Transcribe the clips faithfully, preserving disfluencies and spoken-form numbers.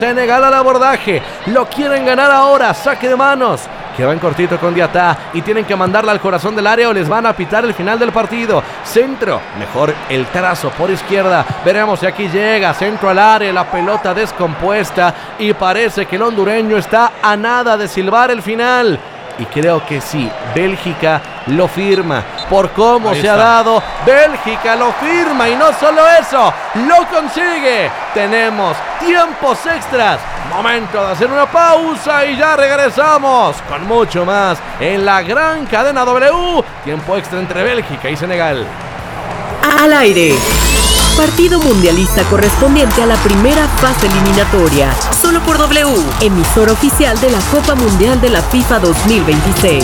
Senegal al abordaje, lo quieren ganar ahora, saque de manos, que va en cortito con Diatá y tienen que mandarla al corazón del área o les van a pitar el final del partido. Centro, mejor el trazo por izquierda, veremos si aquí llega, centro al área, la pelota descompuesta y parece que el hondureño está a nada de silbar el final. Y creo que sí, Bélgica lo firma, por cómo Ahí se está. ha dado, Bélgica lo firma y no solo eso, lo consigue. Tenemos tiempos extras, momento de hacer una pausa y ya regresamos con mucho más en la gran cadena W, tiempo extra entre Bélgica y Senegal. Al aire. Partido mundialista correspondiente a la primera fase eliminatoria. Solo por W, emisora oficial de la Copa Mundial de la FIFA dos mil veintiséis.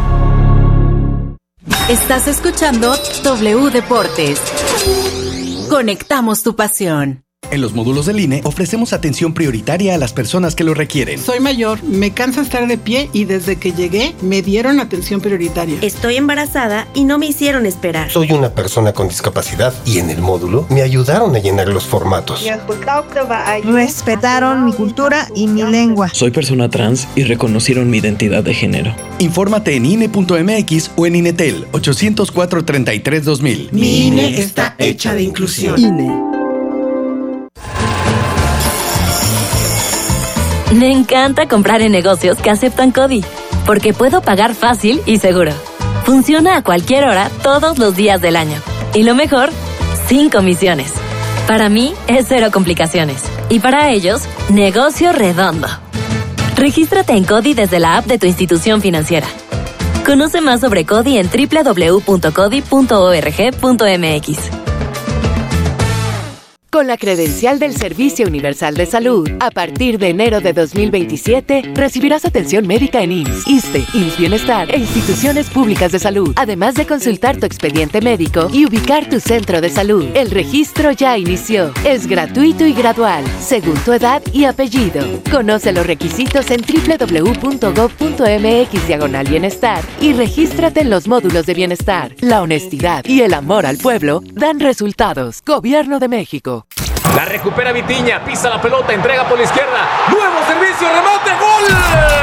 Estás escuchando W Deportes. Conectamos tu pasión. En los módulos del I N E ofrecemos atención prioritaria a las personas que lo requieren. Soy mayor, me cansa estar de pie y desde que llegué me dieron atención prioritaria. Estoy embarazada y no me hicieron esperar. Soy una persona con discapacidad y en el módulo me ayudaron a llenar los formatos. Respetaron mi cultura y mi lengua. Soy persona trans y reconocieron mi identidad de género. Infórmate en I N E punto M X o en INETEL ochocientos cuatro treinta y tres dos mil. Mi I N E está hecha de inclusión. I N E. Me encanta comprar en negocios que aceptan CODI, porque puedo pagar fácil y seguro. Funciona a cualquier hora, todos los días del año. Y lo mejor, sin comisiones. Para mí, es cero complicaciones. Y para ellos, negocio redondo. Regístrate en CODI desde la app de tu institución financiera. Conoce más sobre CODI en doble u doble u doble u punto codi punto org punto m x. Con la credencial del Servicio Universal de Salud, a partir de enero de dos mil veintisiete, recibirás atención médica en I M S S, ISSSTE, I M S S Bienestar e instituciones públicas de salud, además de consultar tu expediente médico y ubicar tu centro de salud. El registro ya inició. Es gratuito y gradual, según tu edad y apellido. Conoce los requisitos en doble u doble u doble u punto gov punto m x diagonal bienestar y regístrate en los módulos de bienestar. La honestidad y el amor al pueblo dan resultados. Gobierno de México. La recupera Vitiña, pisa la pelota, entrega por la izquierda. Nuevo servicio, remate, gol.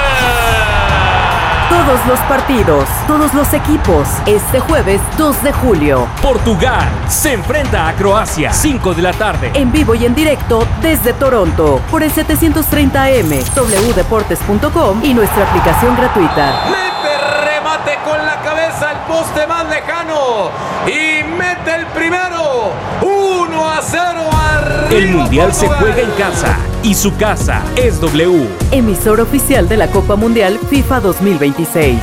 Todos los partidos, todos los equipos, este jueves dos de julio. Portugal se enfrenta a Croacia, cinco de la tarde. En vivo y en directo desde Toronto, por el setecientos treinta A M, w deportes punto com y nuestra aplicación gratuita. Mete remate con la cabeza al poste más lejano y mete el primero. uno a cero arriba. El Mundial Portugal. Se juega en casa y su casa es W. Emisor oficial de la Copa Mundial FIFA dos mil veintiséis.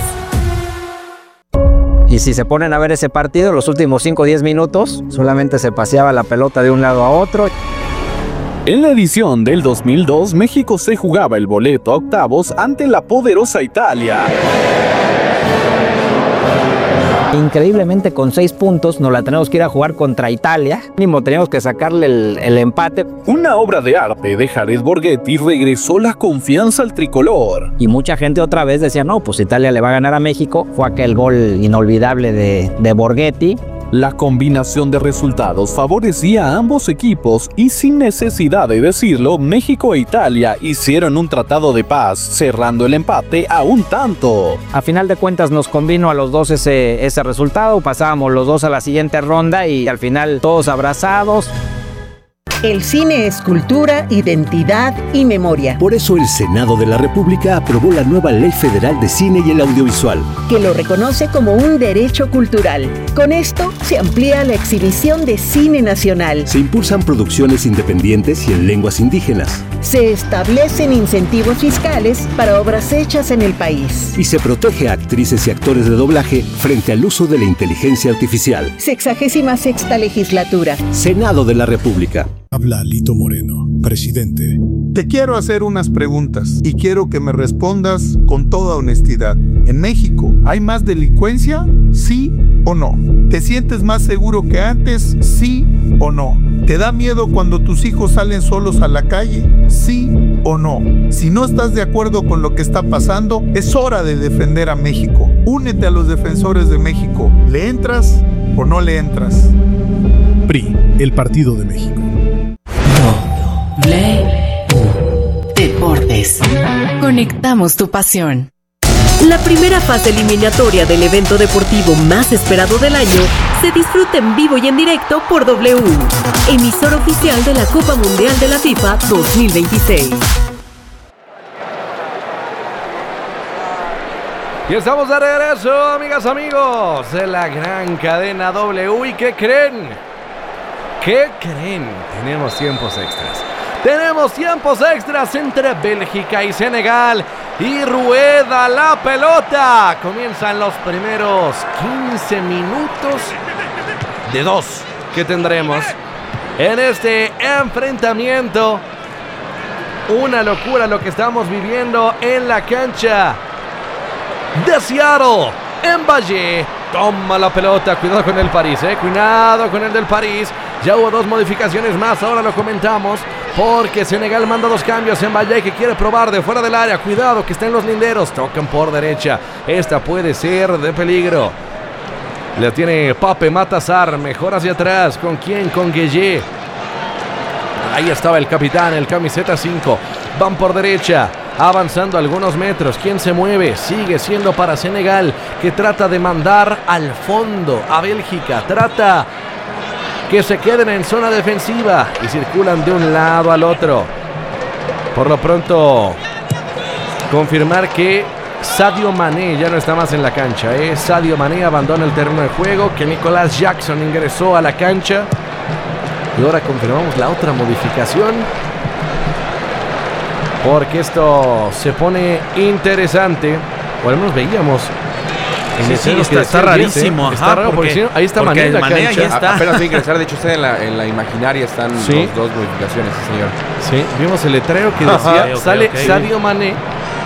Y si se ponen a ver ese partido, los últimos cinco o diez minutos, solamente se paseaba la pelota de un lado a otro. En la edición del dos mil dos, México se jugaba el boleto a octavos ante la poderosa Italia. Increíblemente con seis puntos nos la tenemos que ir a jugar contra Italia. Mínimo teníamos que sacarle el, el empate. Una obra de arte de Jared Borghetti regresó la confianza al tricolor. Y mucha gente otra vez decía, no, pues Italia le va a ganar a México. Fue aquel gol inolvidable de, de Borghetti. La combinación de resultados favorecía a ambos equipos y sin necesidad de decirlo, México e Italia hicieron un tratado de paz, cerrando el empate a un tanto. A final de cuentas nos convino a los dos ese, ese resultado, pasábamos los dos a la siguiente ronda y al final todos abrazados. El cine es cultura, identidad y memoria. Por eso el Senado de la República aprobó la nueva Ley Federal de Cine y el Audiovisual, que lo reconoce como un derecho cultural. Con esto se amplía la exhibición de cine nacional. Se impulsan producciones independientes y en lenguas indígenas. Se establecen incentivos fiscales para obras hechas en el país. Y se protege a actrices y actores de doblaje frente al uso de la inteligencia artificial. Sexagésima sexta legislatura. Senado de la República. Habla Lito Moreno, presidente. Te quiero hacer unas preguntas y quiero que me respondas con toda honestidad. ¿En México hay más delincuencia? ¿Sí o no? ¿Te sientes más seguro que antes? ¿Sí o no? ¿Te da miedo cuando tus hijos salen solos a la calle? ¿Sí o no? Si no estás de acuerdo con lo que está pasando, es hora de defender a México. Únete a los defensores de México. ¿Le entras o no le entras? P R I, el Partido de México. Doble Deportes. Conectamos tu pasión. La primera fase eliminatoria del evento deportivo más esperado del año se disfruta en vivo y en directo por W, emisor oficial de la Copa Mundial de la FIFA dos mil veintiséis. Y estamos de regreso, amigas, amigos, de la gran cadena W. ¿Y qué creen? ¿Qué creen? Tenemos tiempos extras. Tenemos tiempos extras entre Bélgica y Senegal. Y rueda la pelota. Comienzan los primeros quince minutos de dos que tendremos en este enfrentamiento. Una locura lo que estamos viviendo en la cancha de Seattle. Mbappé toma la pelota. Cuidado con el París, eh. Cuidado con el del París. Ya hubo dos modificaciones más. Ahora lo comentamos. Porque Senegal manda dos cambios. Mbappé que quiere probar de fuera del área. Cuidado que está en los linderos. Tocan por derecha. Esta puede ser de peligro. La tiene Pape Matar. Mejor hacia atrás. ¿Con quién? Con Gueye. Ahí estaba el capitán, el camiseta cinco. Van por derecha. Avanzando algunos metros. ¿Quién se mueve? Sigue siendo para Senegal, que trata de mandar al fondo a Bélgica. Trata que se queden en zona defensiva y circulan de un lado al otro. Por lo pronto, confirmar que Sadio Mané ya no está más en la cancha. ¿eh? Sadio Mané abandona el terreno de juego, que Nicolas Jackson ingresó a la cancha. Y ahora confirmamos la otra modificación, porque esto se pone interesante, o al menos veíamos. Sí, sí, está, está rarísimo. Ajá, está raro porque, porque si no, ahí está Mané en la Mané cancha. Ahí está. Apenas de ingresar, de hecho está en la, en la imaginaria, están ¿Sí? los dos modificaciones, sí, señor. Sí, vimos el letrero que decía, okay, sale okay. Sadio Mané,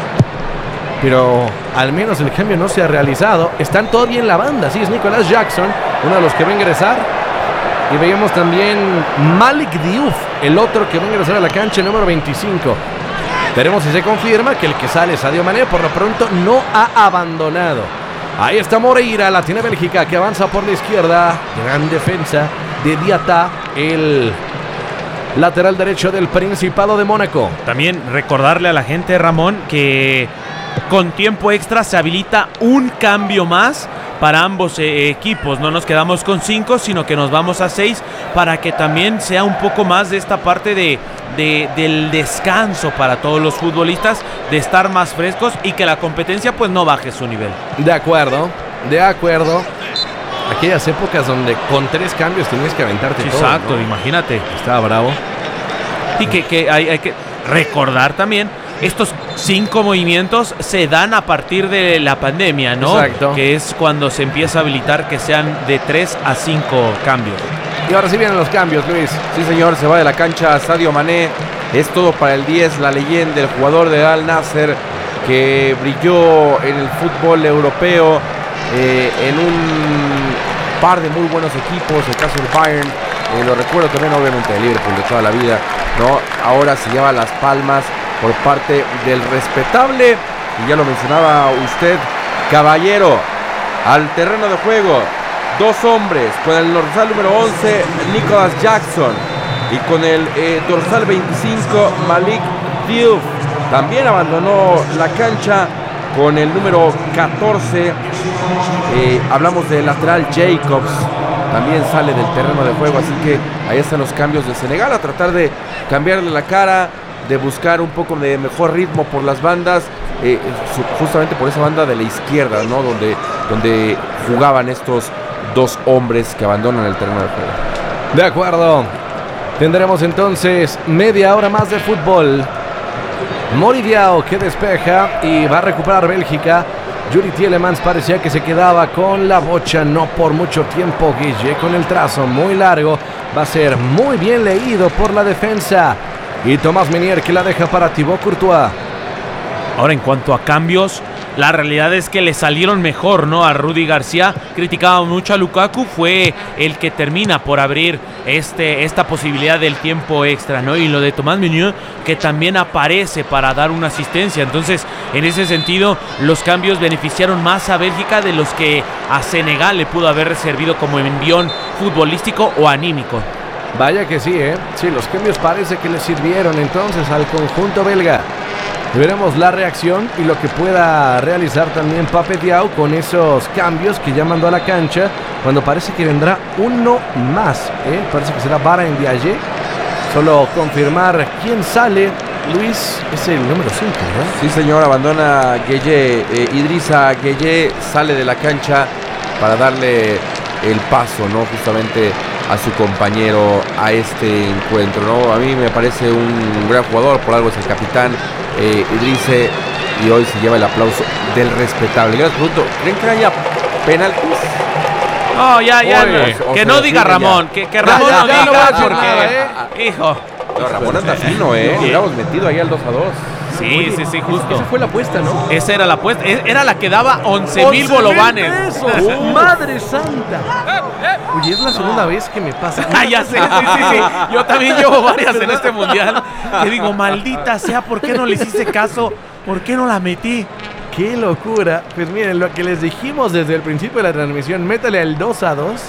pero al menos el cambio no se ha realizado. Están todavía en la banda, sí, es Nicolas Jackson, uno de los que va a ingresar. Y veíamos también Malik Diouf, el otro que va a ingresar a la cancha, número veinticinco. Veremos si se confirma que el que sale es Sadio Mané. Por lo pronto no ha abandonado. Ahí está Moreira, la tiene Bélgica, que avanza por la izquierda. Gran defensa de Diatá, el lateral derecho del Principado de Mónaco. También recordarle a la gente, Ramón, que con tiempo extra se habilita un cambio más para ambos eh, equipos. No nos quedamos con cinco, sino que nos vamos a seis, para que también sea un poco más de esta parte de, de, del descanso para todos los futbolistas, de estar más frescos y que la competencia pues no baje su nivel. De acuerdo, de acuerdo. Aquellas épocas donde con tres cambios tenías que aventarte sí, todo. Exacto, ¿no? Imagínate. Estaba bravo. Y que, que hay, hay que recordar también, estos cinco movimientos se dan a partir de la pandemia, ¿no? Exacto. Que es cuando se empieza a habilitar que sean de tres a cinco cambios. Y ahora sí vienen los cambios, Luis. Sí, señor, se va de la cancha Sadio Mané. Es todo para el diez, la leyenda, el jugador de Al Nassr, que brilló en el fútbol europeo, eh, en un par de muy buenos equipos, el caso del Bayern, eh, lo recuerdo también obviamente de Liverpool de toda la vida, ¿no? Ahora se lleva las palmas por parte del respetable, y ya lo mencionaba usted, Caballero, al terreno de juego, dos hombres, con el dorsal número once, Nicolas Jackson, y con el eh, dorsal veinticinco, Malik Diouf. También abandonó la cancha con el número catorce, eh, hablamos del lateral Jacobs, también sale del terreno de juego, así que ahí están los cambios de Senegal, a tratar de cambiarle la cara, de buscar un poco de mejor ritmo por las bandas, eh, justamente por esa banda de la izquierda, ¿no? Donde, donde jugaban estos dos hombres que abandonan el terreno de juego. De acuerdo. Tendremos entonces media hora más de fútbol. Moridiao que despeja y va a recuperar Bélgica. Yuri Tielemans parecía que se quedaba con la bocha, no por mucho tiempo. Guille con el trazo muy largo, va a ser muy bien leído por la defensa. Y Thomas Meunier que la deja para Thibaut Courtois. Ahora, en cuanto a cambios, la realidad es que le salieron mejor, ¿no? A Rudy García, criticaba mucho a Lukaku, fue el que termina por abrir este, esta posibilidad del tiempo extra, ¿no? Y lo de Thomas Meunier, que también aparece para dar una asistencia. Entonces, en ese sentido, los cambios beneficiaron más a Bélgica de los que a Senegal le pudo haber servido como envión futbolístico o anímico. Vaya que sí, ¿eh? Sí, los cambios parece que le sirvieron entonces al conjunto belga. Y veremos la reacción y lo que pueda realizar también Pape Thiaw con esos cambios que ya mandó a la cancha, cuando parece que vendrá uno más, ¿eh? Parece que será Bara Ndiaye. Solo confirmar quién sale. Luis, es el número cinco, ¿verdad? Sí, señor, abandona Gueye, eh, Idrissa Gueye sale de la cancha para darle el paso, ¿no? Justamente a su compañero a este encuentro, ¿no? A mí me parece un gran jugador, por algo es el capitán eh, Idrissa, y hoy se lleva el aplauso del respetable. Yo les pregunto, ¿creen que haya penaltis? No, ya, ya, Oye, no. o que se no diga define Ramón, ya. que, que Ramón Ya, ya, no ya diga no voy a decir porque, nada, ¿eh? hijo. No, Ramón anda fino, ¿eh? Sí. Hubiéramos metido ahí al dos a dos. Sí, Oye, sí, sí, justo. Esa fue la apuesta, ¿no? Esa era la apuesta. E- Era la que daba once mil bolovanes. pesos. ¡Madre santa! Oye, es la segunda vez que me pasa. Ah, ya sé, sí, sí, sí. Yo también llevo varias en este mundial. Que digo, maldita sea, ¿por qué no les hice caso? ¿Por qué no la metí? ¡Qué locura! Pues miren, lo que les dijimos desde el principio de la transmisión, métale al dos a dos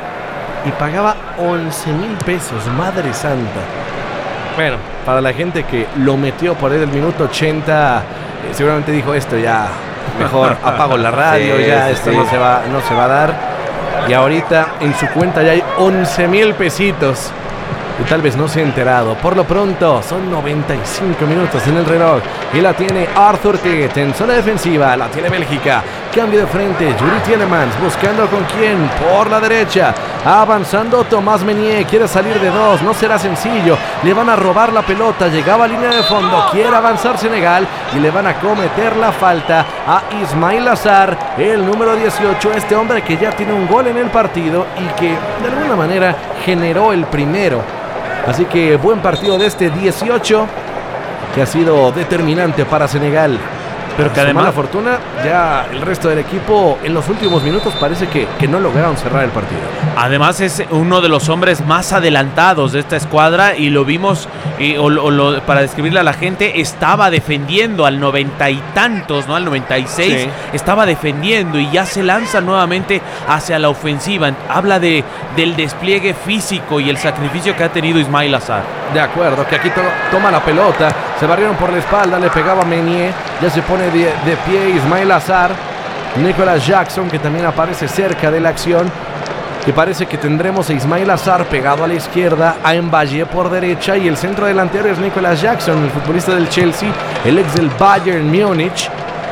y pagaba once mil pesos, madre santa. Bueno, para la gente que lo metió por ahí del minuto ochenta, eh, seguramente dijo esto ya, mejor apago la radio, Sí, ya sí, esto sí. no se va, no se va a dar. Y ahorita en su cuenta ya hay once mil pesitos. Y tal vez no se ha enterado. Por lo pronto, son noventa y cinco minutos en el reloj. Y la tiene Arthur Tit en zona defensiva. La tiene Bélgica. Cambio de frente. Yuri Tielemans buscando con quién. Por la derecha. Avanzando Tomás Meunier. Quiere salir de dos. No será sencillo. Le van a robar la pelota. Llegaba a línea de fondo. Quiere avanzar Senegal. Y le van a cometer la falta a Ismail Azar, el número dieciocho. Este hombre que ya tiene un gol en el partido y que de alguna manera generó el primero. Así que buen partido de este dieciocho que ha sido determinante para Senegal. Pero que además, la fortuna, ya el resto del equipo en los últimos minutos parece que, que no lograron cerrar el partido. Además es uno de los hombres más adelantados de esta escuadra y lo vimos, y, o, o lo, para describirle a la gente, estaba defendiendo al noventa y tantos, ¿no? Al noventa y seis, sí. Estaba defendiendo y ya se lanza nuevamente hacia la ofensiva. Habla de, del despliegue físico y el sacrificio que ha tenido Ismail Azar. De acuerdo, que aquí to toma la pelota, se barrieron por la espalda, le pegaba a Meunier, ya se pone de, de pie Ismail Azar. Nicolas Jackson, que también aparece cerca de la acción, que parece que tendremos a Ismail Azar pegado a la izquierda, a Mbaye por derecha, y el centro delantero es Nicolas Jackson, el futbolista del Chelsea, el ex del Bayern Múnich,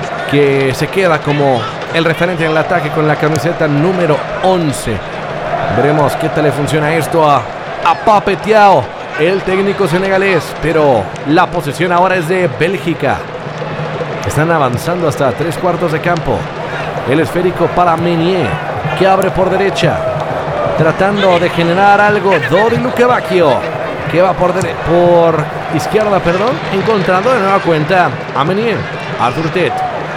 que se queda como el referente en el ataque con la camiseta número once. Veremos qué tal le funciona esto a, a Pape Thiaw, el técnico senegalés, pero la posesión ahora es de Bélgica. Están avanzando hasta tres cuartos de campo. El esférico para Meunier, que abre por derecha, tratando de generar algo. Dodi Lukebakio, que va por, por izquierda, perdón, encontrando de nueva cuenta a Meunier. Arthur Tit,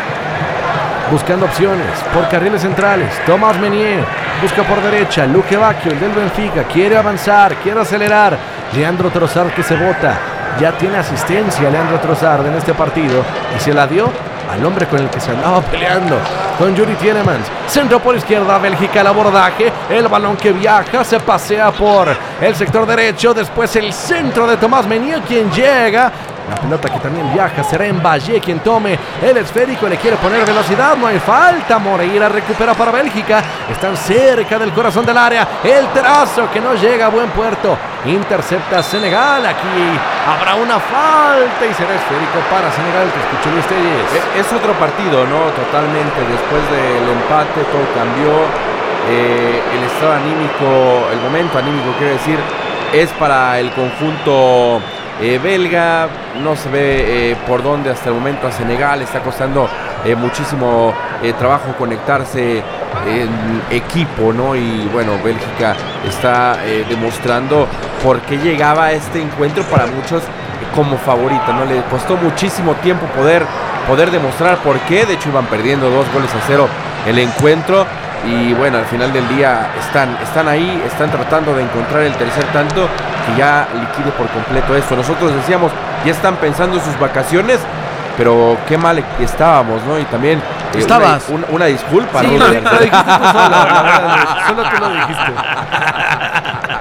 buscando opciones por carriles centrales. Thomas Meunier busca por derecha. Lukebakio, el del Benfica, quiere avanzar, quiere acelerar. Leandro Trossard, que se bota. Ya tiene asistencia Leandro Trossard en este partido y se la dio al hombre con el que se andaba peleando, con Yuri Tielemans. Centro por izquierda, Bélgica, el abordaje, el balón que viaja, se pasea por el sector derecho, después el centro de Tomás Meunier, quien llega. La pelota que también viaja será Mbaye quien tome el esférico, le quiere poner velocidad, no hay falta. Moreira recupera para Bélgica, están cerca del corazón del área, el trazo que no llega a buen puerto, intercepta Senegal. Aquí habrá una falta y será esférico para Senegal, que escuchó ustedes. Es, es otro partido, ¿no? Totalmente, después del empate todo cambió, eh, el estado anímico, el momento anímico quiero decir, es para el conjunto Eh, belga. No se ve eh, por dónde hasta el momento a Senegal. Está costando eh, muchísimo eh, trabajo conectarse en equipo, ¿no? Y bueno, Bélgica está eh, demostrando por qué llegaba a este encuentro para muchos eh, como favorita, ¿no? Le costó muchísimo tiempo poder, poder demostrar por qué. De hecho iban perdiendo dos goles a cero el encuentro. Y bueno, al final del día están, están ahí, están tratando de encontrar el tercer tanto que ya liquide por completo esto. Nosotros decíamos, ya están pensando en sus vacaciones, pero qué mal estábamos, ¿no? Y también eh, ¿Estabas? Una, una, una disculpa, sí, ¿no? Lo, lo dijiste tú solo, la verdad, solo tú lo dijiste.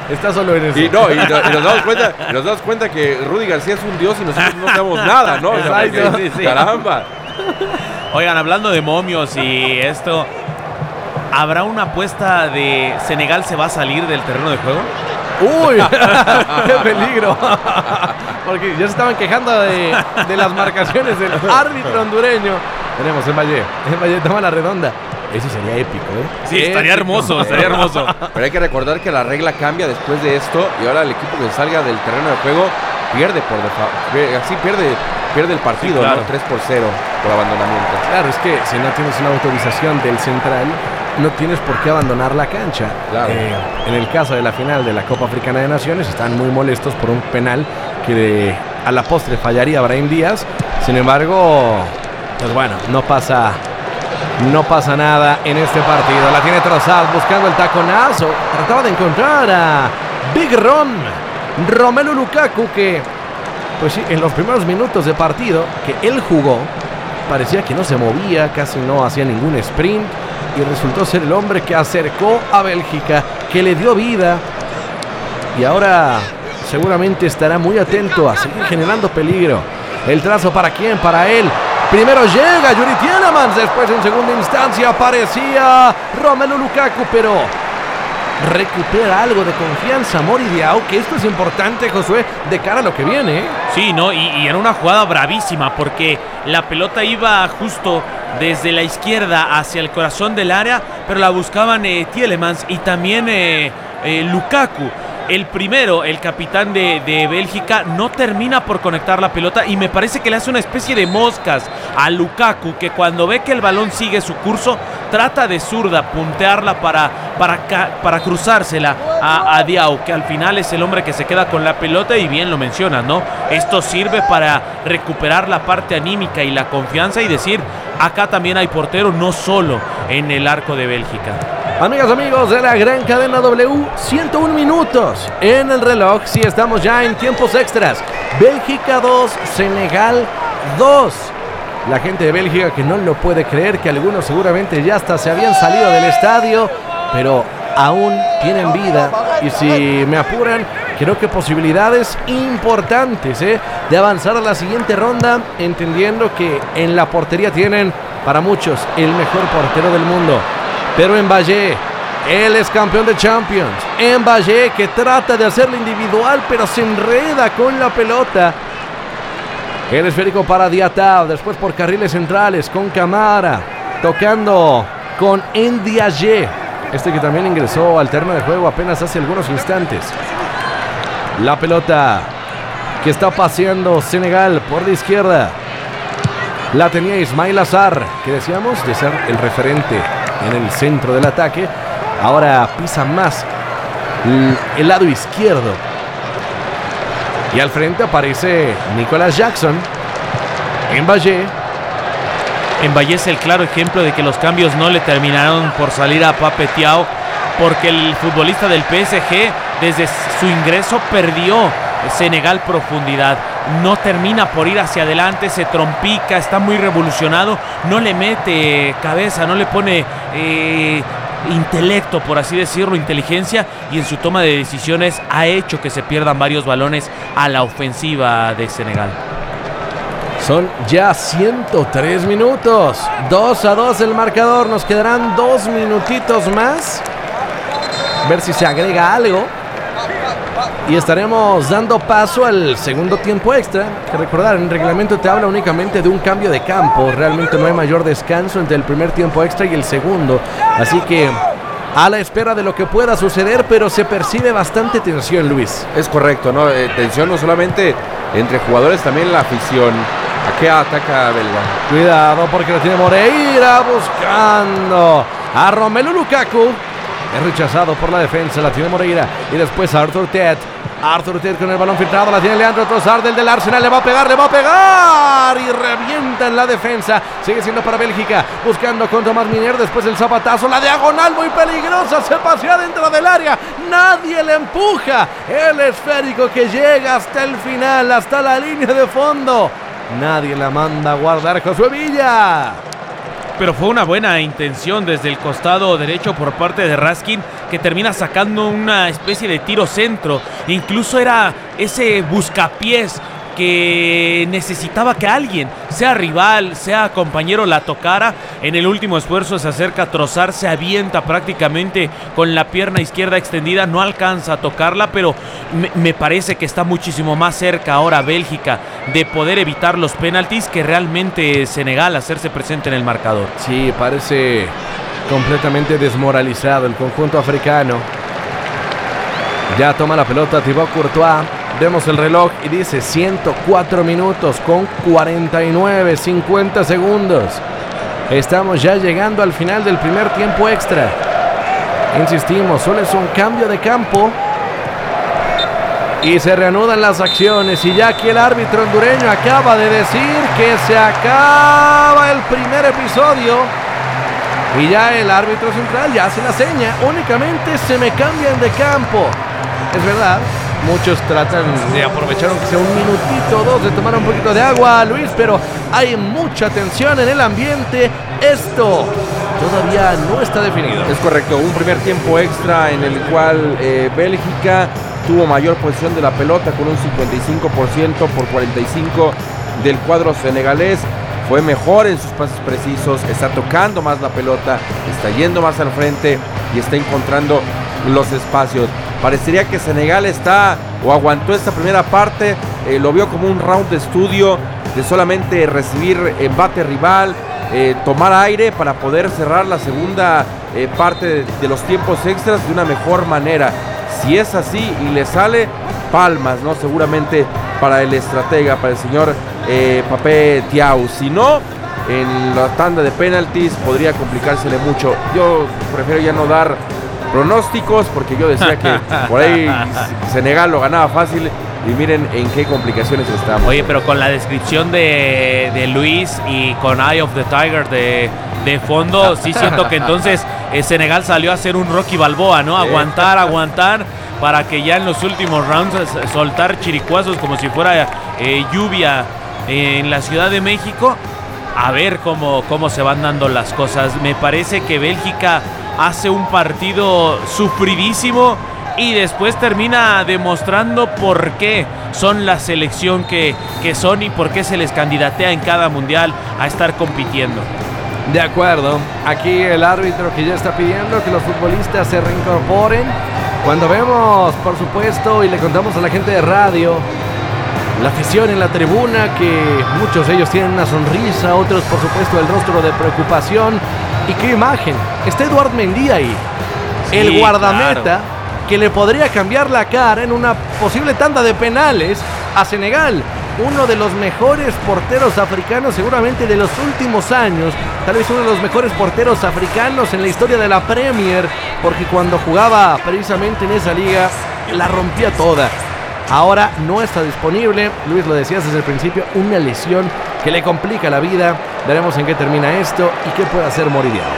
Está solo en eso. Y, no, y, no, y nos, damos cuenta, y nos damos cuenta que Rudy García es un dios y nosotros no sabemos nada, ¿no? Exacto. O sea, sí, sí. Caramba. Oigan, hablando de momios y esto, ¿habrá una apuesta de Senegal se va a salir del terreno de juego? ¡Uy! ¡Qué peligro! Porque ya se estaban quejando de, de las marcaciones del árbitro hondureño. Tenemos en Valle, en Valle toma la redonda. Eso sería épico, ¿eh? Sí, estaría épico. hermoso, estaría hermoso. Pero hay que recordar que la regla cambia después de esto y ahora el equipo que salga del terreno de juego pierde por defa- así pierde, pierde el partido, sí, claro. ¿no? tres por cero por abandonamiento. Claro, es que si no tienes una autorización del central, no tienes por qué abandonar la cancha. Claro. Eh, en el caso de la final de la Copa Africana de Naciones, están muy molestos por un penal que de, a la postre fallaría Brahim Díaz. Sin embargo, pues bueno, no pasa, no pasa nada en este partido. La tiene Trossard buscando el taconazo. Trataba de encontrar a Big Rom, Romelu Lukaku, que pues sí, en los primeros minutos de partido que él jugó, parecía que no se movía, casi no hacía ningún sprint. Y resultó ser el hombre que acercó a Bélgica, que le dio vida. Y ahora seguramente estará muy atento a seguir generando peligro. El trazo para quién, para él. Primero llega Yuri Tielemans, después en segunda instancia aparecía Romelu Lukaku, pero recupera algo de confianza Mori Diaw, que esto es importante, Josué, de cara a lo que viene, ¿eh? Sí, ¿no? Y, y era una jugada bravísima porque la pelota iba justo desde la izquierda hacia el corazón del área, pero la buscaban eh, Tielemans y también eh, eh, Lukaku. El primero, el capitán de, de Bélgica, no termina por conectar la pelota y me parece que le hace una especie de moscas a Lukaku, que cuando ve que el balón sigue su curso, trata de zurda puntearla para, para, para cruzársela a, a Diaw, que al final es el hombre que se queda con la pelota y bien lo mencionas, ¿no? Esto sirve para recuperar la parte anímica y la confianza y decir, acá también hay portero, no solo en el arco de Bélgica. Amigas, amigos de la gran cadena W, ciento uno minutos en el reloj. Sí, estamos ya en tiempos extras. Bélgica dos, Senegal dos. La gente de Bélgica que no lo puede creer, que algunos seguramente ya hasta se habían salido del estadio, pero aún tienen vida. Y si me apuran, creo que posibilidades importantes ¿eh? de avanzar a la siguiente ronda, entendiendo que en la portería tienen, para muchos, el mejor portero del mundo. Pero Mbaye, él es campeón de Champions. Mbaye que trata de hacerlo individual, pero se enreda con la pelota. El esférico para Diatta, después por carriles centrales con Camara, tocando con Ndiaye, este que también ingresó al terreno de juego apenas hace algunos instantes. La pelota que está paseando Senegal por la izquierda, la tenía Ismail Azar, que decíamos de ser el referente en el centro del ataque. Ahora pisa más el lado izquierdo y al frente aparece Nicolas Jackson. Mbaye Mbaye es el claro ejemplo de que los cambios no le terminaron por salir a Pape Thiaw, porque el futbolista del P S G desde su ingreso perdió Senegal profundidad, no termina por ir hacia adelante, se trompica, está muy revolucionado, no le mete cabeza, no le pone eh, intelecto, por así decirlo, inteligencia, y en su toma de decisiones ha hecho que se pierdan varios balones a la ofensiva de Senegal. Son ya ciento tres minutos, dos a dos el marcador, nos quedarán dos minutitos más, ver si se agrega algo. Y estaremos dando paso al segundo tiempo extra, que recordar, en el reglamento te habla únicamente de un cambio de campo. Realmente no hay mayor descanso entre el primer tiempo extra y el segundo. Así que a la espera de lo que pueda suceder, pero se percibe bastante tensión, Luis. Es correcto, ¿no? Eh, tensión no solamente entre jugadores, también la afición. ¿A qué ataca Belga? Cuidado porque lo tiene Moreira buscando a Romelu Lukaku. Es rechazado por la defensa, la tiene Moreira. Y después Arthur Ted. Arthur Ted con el balón filtrado, la tiene Leandro Trossard del del Arsenal. Le va a pegar, le va a pegar. Y revienta en la defensa. Sigue siendo para Bélgica. Buscando con Tomás Minier. Después el zapatazo. La diagonal muy peligrosa. Se pasea dentro del área. Nadie le empuja. El esférico que llega hasta el final, hasta la línea de fondo. Nadie la manda a guardar. Josué Villa. pero fue una buena intención desde el costado derecho por parte de Raskin, que termina sacando una especie de tiro centro. Incluso era ese buscapiés que necesitaba que alguien, sea rival, sea compañero, la tocara. En el último esfuerzo se acerca a trozar, se avienta prácticamente con la pierna izquierda extendida, no alcanza a tocarla, pero me, me parece que está muchísimo más cerca ahora Bélgica de poder evitar los penaltis que realmente Senegal hacerse presente en el marcador. Sí, parece completamente desmoralizado el conjunto africano. Ya toma la pelota Thibaut Courtois. Vemos el reloj y dice ciento cuatro minutos con cuarenta y nueve, cincuenta segundos. Estamos ya llegando al final del primer tiempo extra. Insistimos, solo es un cambio de campo y se reanudan las acciones. Y ya aquí el árbitro hondureño acaba de decir que se acaba el primer episodio. Y ya el árbitro central ya hace la seña. Únicamente se me cambian de campo. Es verdad. Muchos tratan de aprovechar aunque sea un minutito o dos de tomar un poquito de agua, Luis, pero hay mucha tensión en el ambiente. Esto todavía no está definido. Es correcto, un primer tiempo extra en el cual eh, Bélgica tuvo mayor posesión de la pelota con un cincuenta y cinco por ciento por cuarenta y cinco por ciento del cuadro senegalés. Fue mejor en sus pases precisos, está tocando más la pelota, está yendo más al frente y está encontrando los espacios. Parecería que Senegal está o aguantó esta primera parte, eh, lo vio como un round de estudio, de solamente recibir embate rival, eh, tomar aire para poder cerrar la segunda eh, parte de, de los tiempos extras de una mejor manera. Si es así y le sale, palmas, ¿no? Seguramente para el estratega, para el señor eh, Papé Thiaw. Si no, en la tanda de penaltis podría complicársele mucho. Yo prefiero ya no dar pronósticos porque yo decía que por ahí Senegal lo ganaba fácil y miren en qué complicaciones estamos. Oye, pero con la descripción de, de Luis y con Eye of the Tiger de, de fondo, sí siento que entonces eh, Senegal salió a hacer un Rocky Balboa, ¿no? Aguantar, aguantar para que ya en los últimos rounds soltar chiricuazos como si fuera eh, lluvia eh, en la Ciudad de México. A ver cómo, cómo se van dando las cosas. Me parece que Bélgica hace un partido sufridísimo y después termina demostrando por qué son la selección que, que son y por qué se les candidatea en cada mundial a estar compitiendo. De acuerdo, aquí el árbitro que ya está pidiendo que los futbolistas se reincorporen. Cuando vemos, por supuesto, y le contamos a la gente de radio, la afición en la tribuna, que muchos de ellos tienen una sonrisa, otros por supuesto el rostro de preocupación. Y qué imagen, está Eduard Mendy ahí, sí, el guardameta, claro, que le podría cambiar la cara en una posible tanda de penales a Senegal. Uno de los mejores porteros africanos seguramente de los últimos años, tal vez uno de los mejores porteros africanos en la historia de la Premier, porque cuando jugaba precisamente en esa liga la rompía toda. Ahora no está disponible, Luis, lo decías desde el principio, una lesión que le complica la vida. Veremos en qué termina esto y qué puede hacer Moridiao.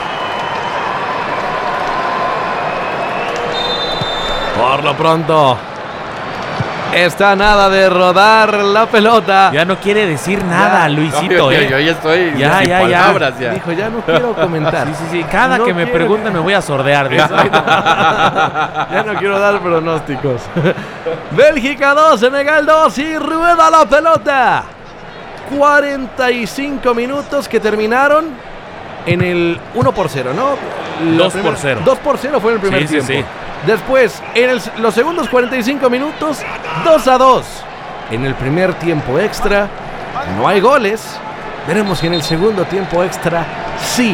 Por lo pronto, está nada de rodar la pelota. Ya no quiere decir nada, ya, Luisito. No, yo, ¿eh? yo ya estoy ya, sin ya, palabras. Ya. Ya. Dijo, ya no quiero comentar. Sí, sí, sí. Cada no que me quiero... pregunten me voy a sordear. De eso. Ya no quiero dar pronósticos. Bélgica dos, Senegal dos y rueda la pelota. cuarenta y cinco minutos que terminaron en el uno por cero, ¿no? dos por cero. dos por cero fue en el primer sí, tiempo. Sí, sí. Después, en el, los segundos cuarenta y cinco minutos, dos a dos. En el primer tiempo extra, no hay goles. Veremos si en el segundo tiempo extra, sí.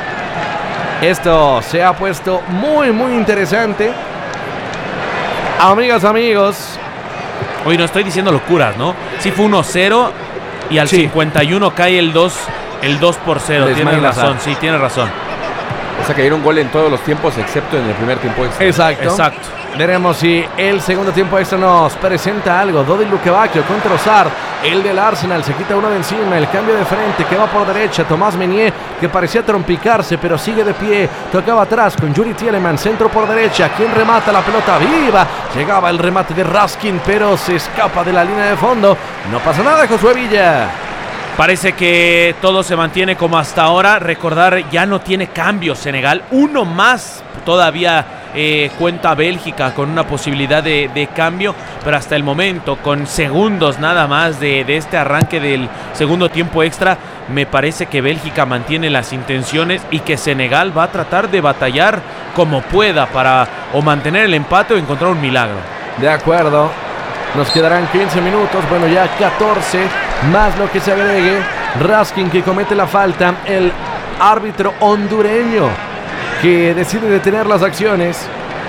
Esto se ha puesto muy, muy interesante. Amigas, amigos. Hoy no estoy diciendo locuras, ¿no? Sí fue uno cero y al sí. cincuenta y uno cae el dos, el dos por cero. Tienes razón, sí, tienes razón. O sea que dieron gol en todos los tiempos excepto en el primer tiempo extra. Exacto. Exacto. Veremos si el segundo tiempo extra nos presenta algo. Dodi Lukebakio con Trossard, el del Arsenal, se quita uno de encima, el cambio de frente que va por derecha. Tomás Meunier, que parecía trompicarse, pero sigue de pie. Tocaba atrás con Yuri Tielemans, centro por derecha. ¿Quién remata la pelota? ¡Viva! Llegaba el remate de Raskin, pero se escapa de la línea de fondo. No pasa nada, Josué Villa. Parece que todo se mantiene como hasta ahora. Recordar, ya no tiene cambio Senegal. Uno más todavía eh, cuenta Bélgica con una posibilidad de, de cambio. Pero hasta el momento, con segundos nada más de, de este arranque del segundo tiempo extra, me parece que Bélgica mantiene las intenciones y que Senegal va a tratar de batallar como pueda para o mantener el empate o encontrar un milagro. De acuerdo. Nos quedarán quince minutos, bueno ya catorce, más lo que se agregue. Raskin que comete la falta, el árbitro hondureño que decide detener las acciones.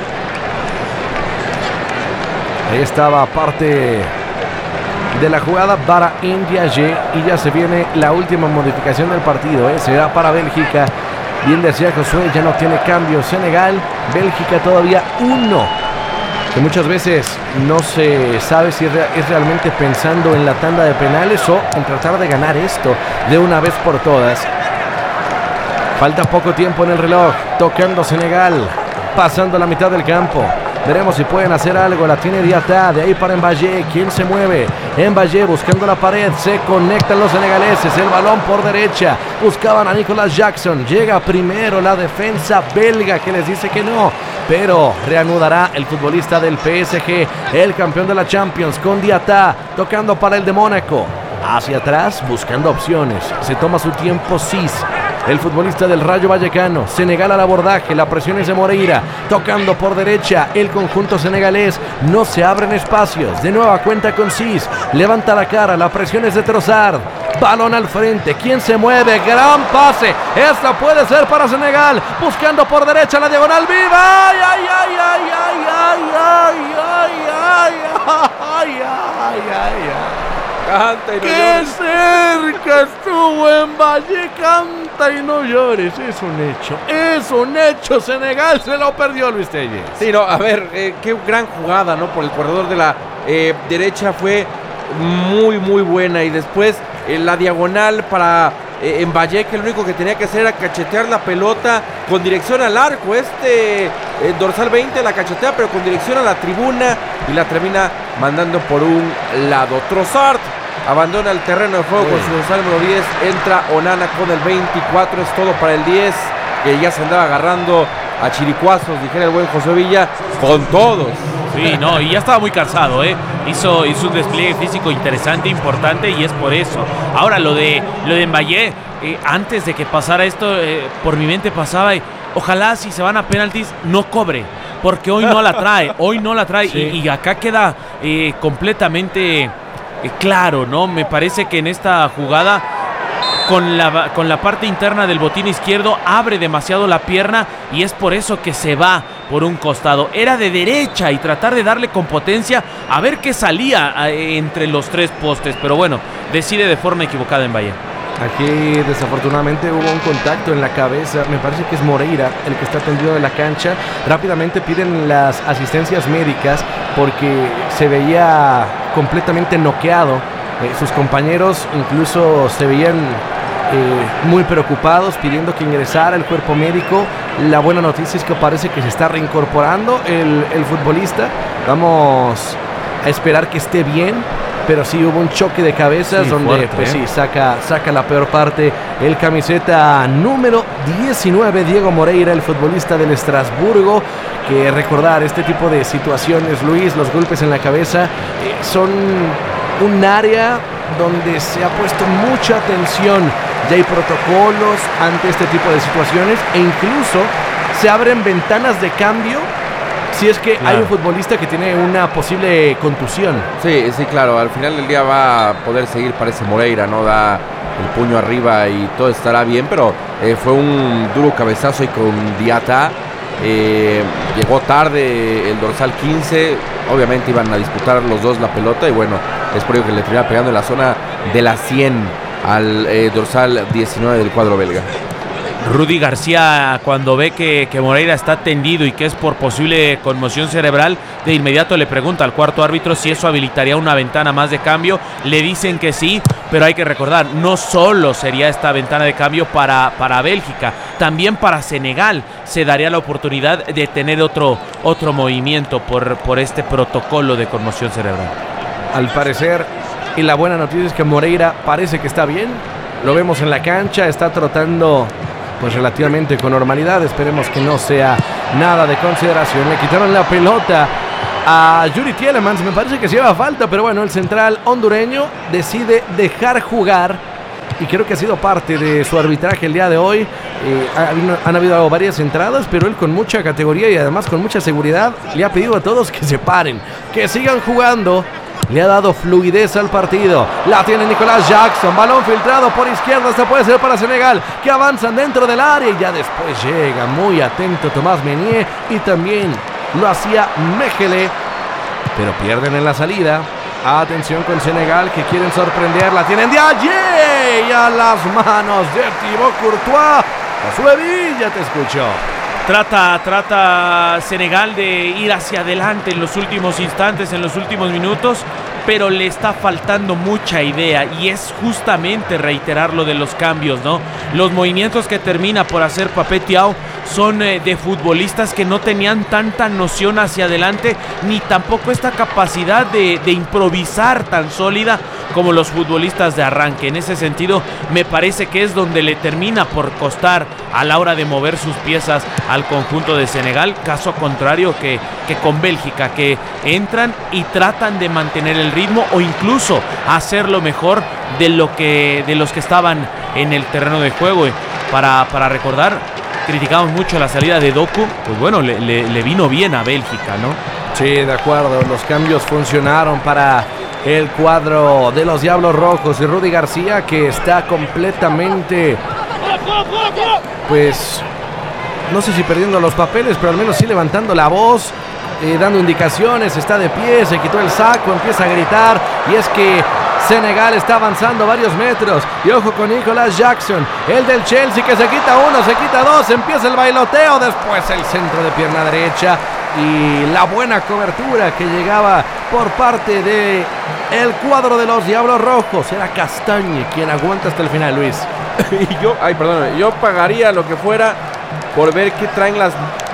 Ahí estaba parte de la jugada para Ndiaye y ya se viene la última modificación del partido, ¿eh? Será para Bélgica. Bien decía Josué, ya no tiene cambio Senegal, Bélgica todavía uno. Que muchas veces no se sabe si es, re- es realmente pensando en la tanda de penales o en tratar de ganar esto de una vez por todas. Falta poco tiempo en el reloj, tocando Senegal, pasando la mitad del campo. Veremos si pueden hacer algo, la tiene Diatta, de ahí para Mbaye, ¿quién se mueve? Mbaye buscando la pared, se conectan los senegaleses, el balón por derecha, buscaban a Nicolas Jackson, llega primero la defensa belga que les dice que no, pero reanudará el futbolista del P S G, el campeón de la Champions, con Diatta, tocando para el de Mónaco, hacia atrás buscando opciones, se toma su tiempo Cis. El futbolista del Rayo Vallecano, Senegal al abordaje, la presión es de Moreira, tocando por derecha, el conjunto senegalés, no se abren espacios, de nueva cuenta con Cis, levanta la cara, la presión es de Trossard, balón al frente, ¿quién se mueve? Gran pase, esta puede ser para Senegal, buscando por derecha la diagonal viva, ay, ay, ay, ay, ay, ay, ay, ay, ay, ay, ay, ay, ay. Canta y no ¡Qué llores! cerca estuvo en Valle! Canta y no llores. Es un hecho. Es un hecho. Senegal se lo perdió, Luis Telles. Sí, no, a ver, eh, qué gran jugada, ¿no? Por el corredor de la eh, derecha fue muy, muy buena. Y después eh, la diagonal para eh, Mbaye, que lo único que tenía que hacer era cachetear la pelota con dirección al arco. Este eh, dorsal veinte la cachetea, pero con dirección a la tribuna y la termina mandando por un lado. Trossard abandona el terreno de juego sí. con su dorsal número diez. Entra Onana con el veinticuatro. Es todo para el diez, que ya se andaba agarrando a chiricuazos, dijera el buen José Villa, con todos. Sí, no, y ya estaba muy cansado, ¿eh? Hizo, hizo un despliegue físico interesante, importante, y es por eso. Ahora, lo de, lo de Mbaye, eh, antes de que pasara esto, eh, por mi mente pasaba, y ojalá si se van a penaltis, no cobre, porque hoy no la trae, hoy no la trae, sí. y, y acá queda eh, completamente eh, claro, ¿no? Me parece que en esta jugada, con la, con la parte interna del botín izquierdo, abre demasiado la pierna, y es por eso que se va por un costado. Era de derecha y tratar de darle con potencia a ver qué salía eh, entre los tres postes, pero bueno, decide de forma equivocada en Mbaye. Aquí desafortunadamente hubo un contacto en la cabeza, me parece que es Moreira el que está tendido en la cancha. Rápidamente piden las asistencias médicas porque se veía completamente noqueado. Eh, sus compañeros incluso se veían eh, muy preocupados, pidiendo que ingresara el cuerpo médico. La buena noticia es que parece que se está reincorporando el, el futbolista. Vamos a esperar que esté bien, pero sí hubo un choque de cabezas, sí, donde fuerte, pues ¿eh? sí, saca, saca la peor parte el camiseta número diecinueve, Diego Moreira, el futbolista del Estrasburgo. Que recordar este tipo de situaciones, Luis, los golpes en la cabeza eh, son un área donde se ha puesto mucha atención. Ya hay protocolos ante este tipo de situaciones e incluso se abren ventanas de cambio si es que claro. hay un futbolista que tiene una posible contusión. Sí, sí, claro, al final del día va a poder seguir, parece Moreira, ¿no? Da el puño arriba y todo estará bien, pero eh, fue un duro cabezazo y con Diatta eh, llegó tarde el dorsal quince, obviamente iban a disputar los dos la pelota y bueno, es por ello que le termina pegando en la zona de la cien al eh, dorsal diecinueve del cuadro belga. Rudy García, cuando ve que, que Moreira está tendido y que es por posible conmoción cerebral, de inmediato le pregunta al cuarto árbitro si eso habilitaría una ventana más de cambio. Le dicen que sí, pero hay que recordar, no solo sería esta ventana de cambio para, para Bélgica, también para Senegal se daría la oportunidad de tener otro, otro movimiento por, por este protocolo de conmoción cerebral. Al parecer, Y la buena noticia es que Moreira parece que está bien. Lo vemos en la cancha, está trotando pues relativamente con normalidad. Esperemos que no sea nada de consideración. Le quitaron la pelota a Yuri Tielemans, me parece que se lleva falta, pero bueno, el central hondureño decide dejar jugar y creo que ha sido parte de su arbitraje el día de hoy. Eh, han habido varias entradas, pero él con mucha categoría y además con mucha seguridad le ha pedido a todos que se paren, que sigan jugando. Le ha dado fluidez al partido. La tiene Nicolás Jackson. Balón filtrado por izquierda. Esta puede ser para Senegal, que avanzan dentro del área y ya después llega muy atento Tomás Meunier y también lo hacía Mejele, pero pierden en la salida. Atención con Senegal, que quieren sorprender. La tienen de allí y a las manos de Thibaut Courtois. Josué Villa, te escucho. Trata, trata Senegal de ir hacia adelante en los últimos instantes, en los últimos minutos, pero le está faltando mucha idea y es justamente reiterar lo de los cambios, ¿no? Los movimientos que termina por hacer Papé Thiaw son eh, de futbolistas que no tenían tanta noción hacia adelante, ni tampoco esta capacidad de, de improvisar tan sólida como los futbolistas de arranque. En ese sentido, me parece que es donde le termina por costar a la hora de mover sus piezas al conjunto de Senegal, caso contrario que, que con Bélgica, que entran y tratan de mantener el ritmo o incluso hacerlo mejor de, lo que, de los que estaban en el terreno de juego. Para, para recordar, criticamos mucho la salida de Doku, pues bueno, le, le, le vino bien a Bélgica, ¿no? Sí, de acuerdo, los cambios funcionaron para el cuadro de los Diablos Rojos y Rudy García, que está completamente, pues, no sé si perdiendo los papeles, pero al menos sí levantando la voz, eh, dando indicaciones, está de pie, se quitó el saco, empieza a gritar, y es que Senegal está avanzando varios metros, y ojo con Nicolás Jackson, el del Chelsea, que se quita uno, se quita dos, empieza el bailoteo, después el centro de pierna derecha, y la buena cobertura que llegaba por parte de el cuadro de los Diablos Rojos. Era Castañe quien aguanta hasta el final, Luis. Y yo, ay, perdón, yo pagaría lo que fuera por ver qué traen las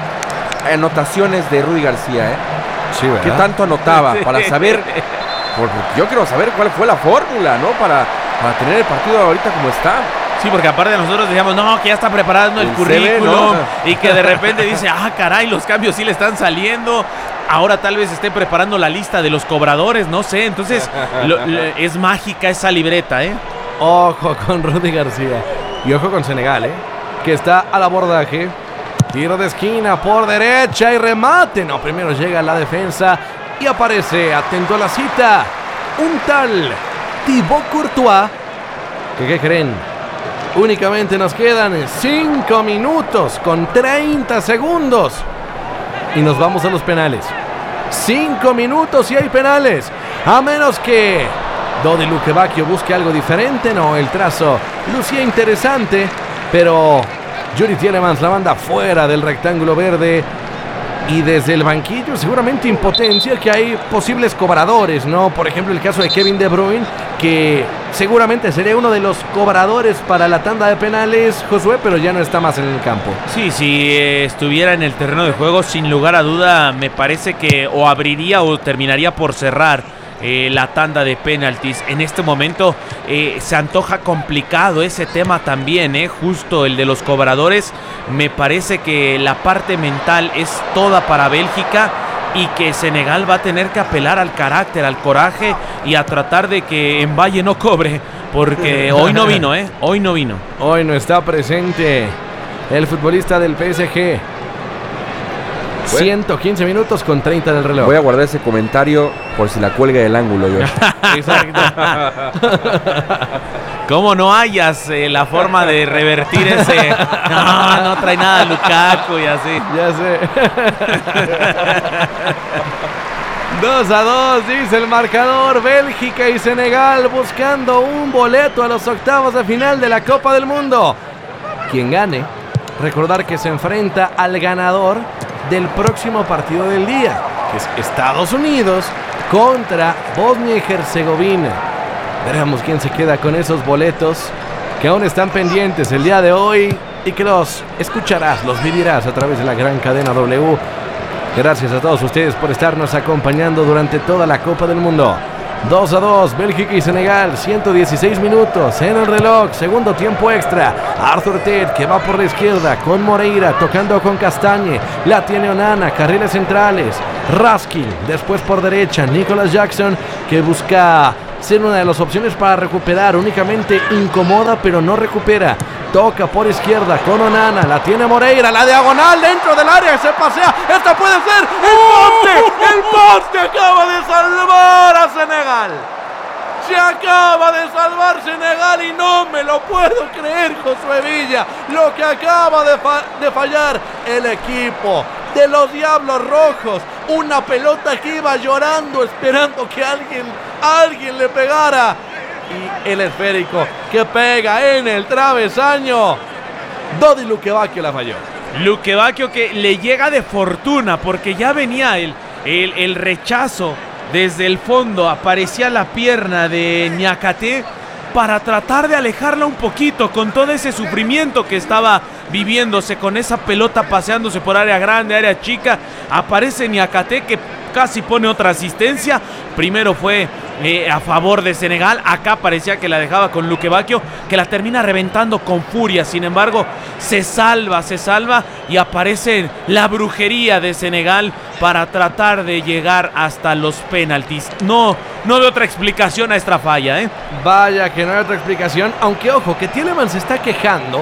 anotaciones de Rudy García, ¿eh? Sí, ¿verdad? ¿Qué tanto anotaba? Para saber, porque yo quiero saber cuál fue la fórmula, ¿no? Para, para tener el partido ahorita como está. Sí, porque aparte nosotros decíamos, no, que ya está preparando el, el currículum, ¿no? Y que de repente dice, ah, caray, los cambios sí le están saliendo. Ahora tal vez esté preparando la lista de los cobradores, no sé. Entonces, lo, lo, es mágica esa libreta, ¿eh? Ojo con Rudy García. Y ojo con Senegal, ¿eh? Que está al abordaje. Tiro de esquina por derecha y remate. No, primero llega la defensa y aparece, atento a la cita, un tal Thibaut Courtois. ¿Qué, qué creen? Únicamente nos quedan cinco minutos con treinta segundos. Y nos vamos a los penales. cinco minutos y hay penales. A menos que Dodi Lukebakio busque algo diferente. No, el trazo lucía interesante, pero Yuri Tielemans la manda fuera del rectángulo verde. Y desde el banquillo seguramente impotencia que hay posibles cobradores, ¿no? Por ejemplo, el caso de Kevin De Bruyne, que seguramente sería uno de los cobradores para la tanda de penales, Josué, pero ya no está más en el campo. Sí, si eh, estuviera en el terreno de juego, sin lugar a duda, me parece que o abriría o terminaría por cerrar Eh, la tanda de penaltis. En este momento eh, se antoja complicado ese tema también, eh, justo el de los cobradores. Me parece que la parte mental es toda para Bélgica y que Senegal va a tener que apelar al carácter, al coraje y a tratar de que Mbaye no cobre, porque hoy no vino, eh, hoy no vino. Hoy no está presente el futbolista del P S G. ciento quince minutos con treinta del reloj. Voy a guardar ese comentario por si la cuelga del ángulo, yo. Exacto. ¿Cómo no hayas eh, la forma de revertir ese? No, no trae nada Lukaku y así. Ya sé. dos a dos, dice el marcador. Bélgica y Senegal buscando un boleto a los octavos de final de la Copa del Mundo. Quien gane, recordar que se enfrenta al ganador del próximo partido del día, que es Estados Unidos contra Bosnia y Herzegovina. Veremos quién se queda con esos boletos que aún están pendientes el día de hoy y que los escucharás, los vivirás a través de la gran cadena W. Gracias a todos ustedes por estarnos acompañando durante toda la Copa del Mundo. dos a dos, Bélgica y Senegal, ciento dieciséis minutos en el reloj, segundo tiempo extra. Arthur Ted que va por la izquierda con Moreira, tocando con Castañe, la tiene Onana, carriles centrales, Raskin, después por derecha, Nicholas Jackson que busca ser una de las opciones para recuperar, únicamente incomoda pero no recupera. Toca por izquierda con Onana, la tiene Moreira, la diagonal dentro del área, se pasea, esta puede ser el poste, el poste acaba de salvar a Senegal. Se acaba de salvar Senegal y no me lo puedo creer, Josué Villa, lo que acaba de, fa- de fallar el equipo de los Diablos Rojos. Una pelota que iba llorando, esperando que alguien, alguien le pegara. Y el esférico que pega en el travesaño. Dodi Lukebakio la falló. Lukebakio que le llega de fortuna porque ya venía el, el, el rechazo desde el fondo. Aparecía la pierna de Niakate para tratar de alejarla un poquito con todo ese sufrimiento que estaba viviéndose con esa pelota paseándose por área grande, área chica. Aparece Niakate que casi pone otra asistencia. Primero fue eh, a favor de Senegal. Acá parecía que la dejaba con Lukebakio, que la termina reventando con furia. Sin embargo, se salva, se salva y aparece la brujería de Senegal para tratar de llegar hasta los penaltis. No, no veo otra explicación a esta falla, ¿eh? Vaya que no hay otra explicación. Aunque ojo, que Tielemans se está quejando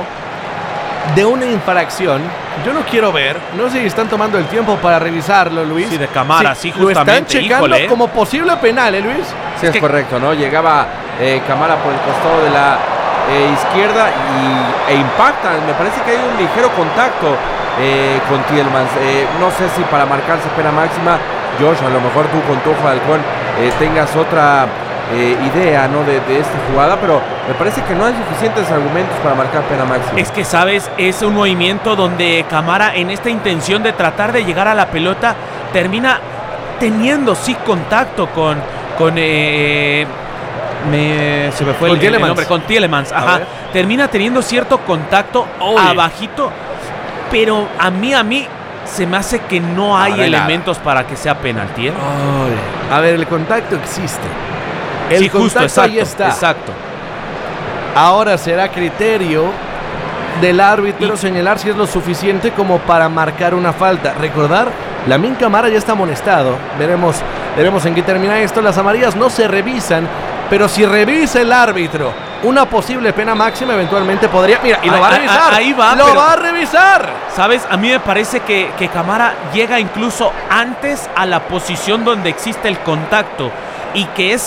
de una infracción. Yo no quiero ver, no sé si están tomando el tiempo para revisarlo, Luis. Sí, de cámara, sí, sí justamente. Lo están checando, híjole, ¿eh? Como posible penal, ¿eh, Luis? Sí, es, es que... correcto, ¿no? Llegaba eh, Camara por el costado de la eh, izquierda y, e impacta. Me parece que hay un ligero contacto eh, con Tielemans. Eh, no sé si para marcarse pena máxima, Josh, a lo mejor tú con tu ojo de halcón eh, tengas otra eh, idea, ¿no? De, de esta jugada, pero me parece que no hay suficientes argumentos para marcar pena máxima. Es que, ¿sabes? Es un movimiento donde Camara, en esta intención de tratar de llegar a la pelota, termina teniendo sí contacto con... con eh, me, se me fue el, el nombre, con Tielemans. Ajá. Termina teniendo cierto contacto Oye. abajito, pero a mí, a mí, se me hace que no hay Ahora elementos nada. para que sea penalti. ¿eh? A ver, el contacto existe. El sí, contacto justo, exacto, ahí está. Exacto. Ahora será criterio del árbitro y... señalar si es lo suficiente como para marcar una falta. Recordar, Lamine Camara ya está amonestado. Veremos, veremos en qué termina esto. Las amarillas no se revisan, pero si revisa el árbitro una posible pena máxima, eventualmente podría... Mira, y lo va a revisar. Ahí va. Lo va a revisar. ¿Sabes? A mí me parece que, que Camara llega incluso antes a la posición donde existe el contacto y que es...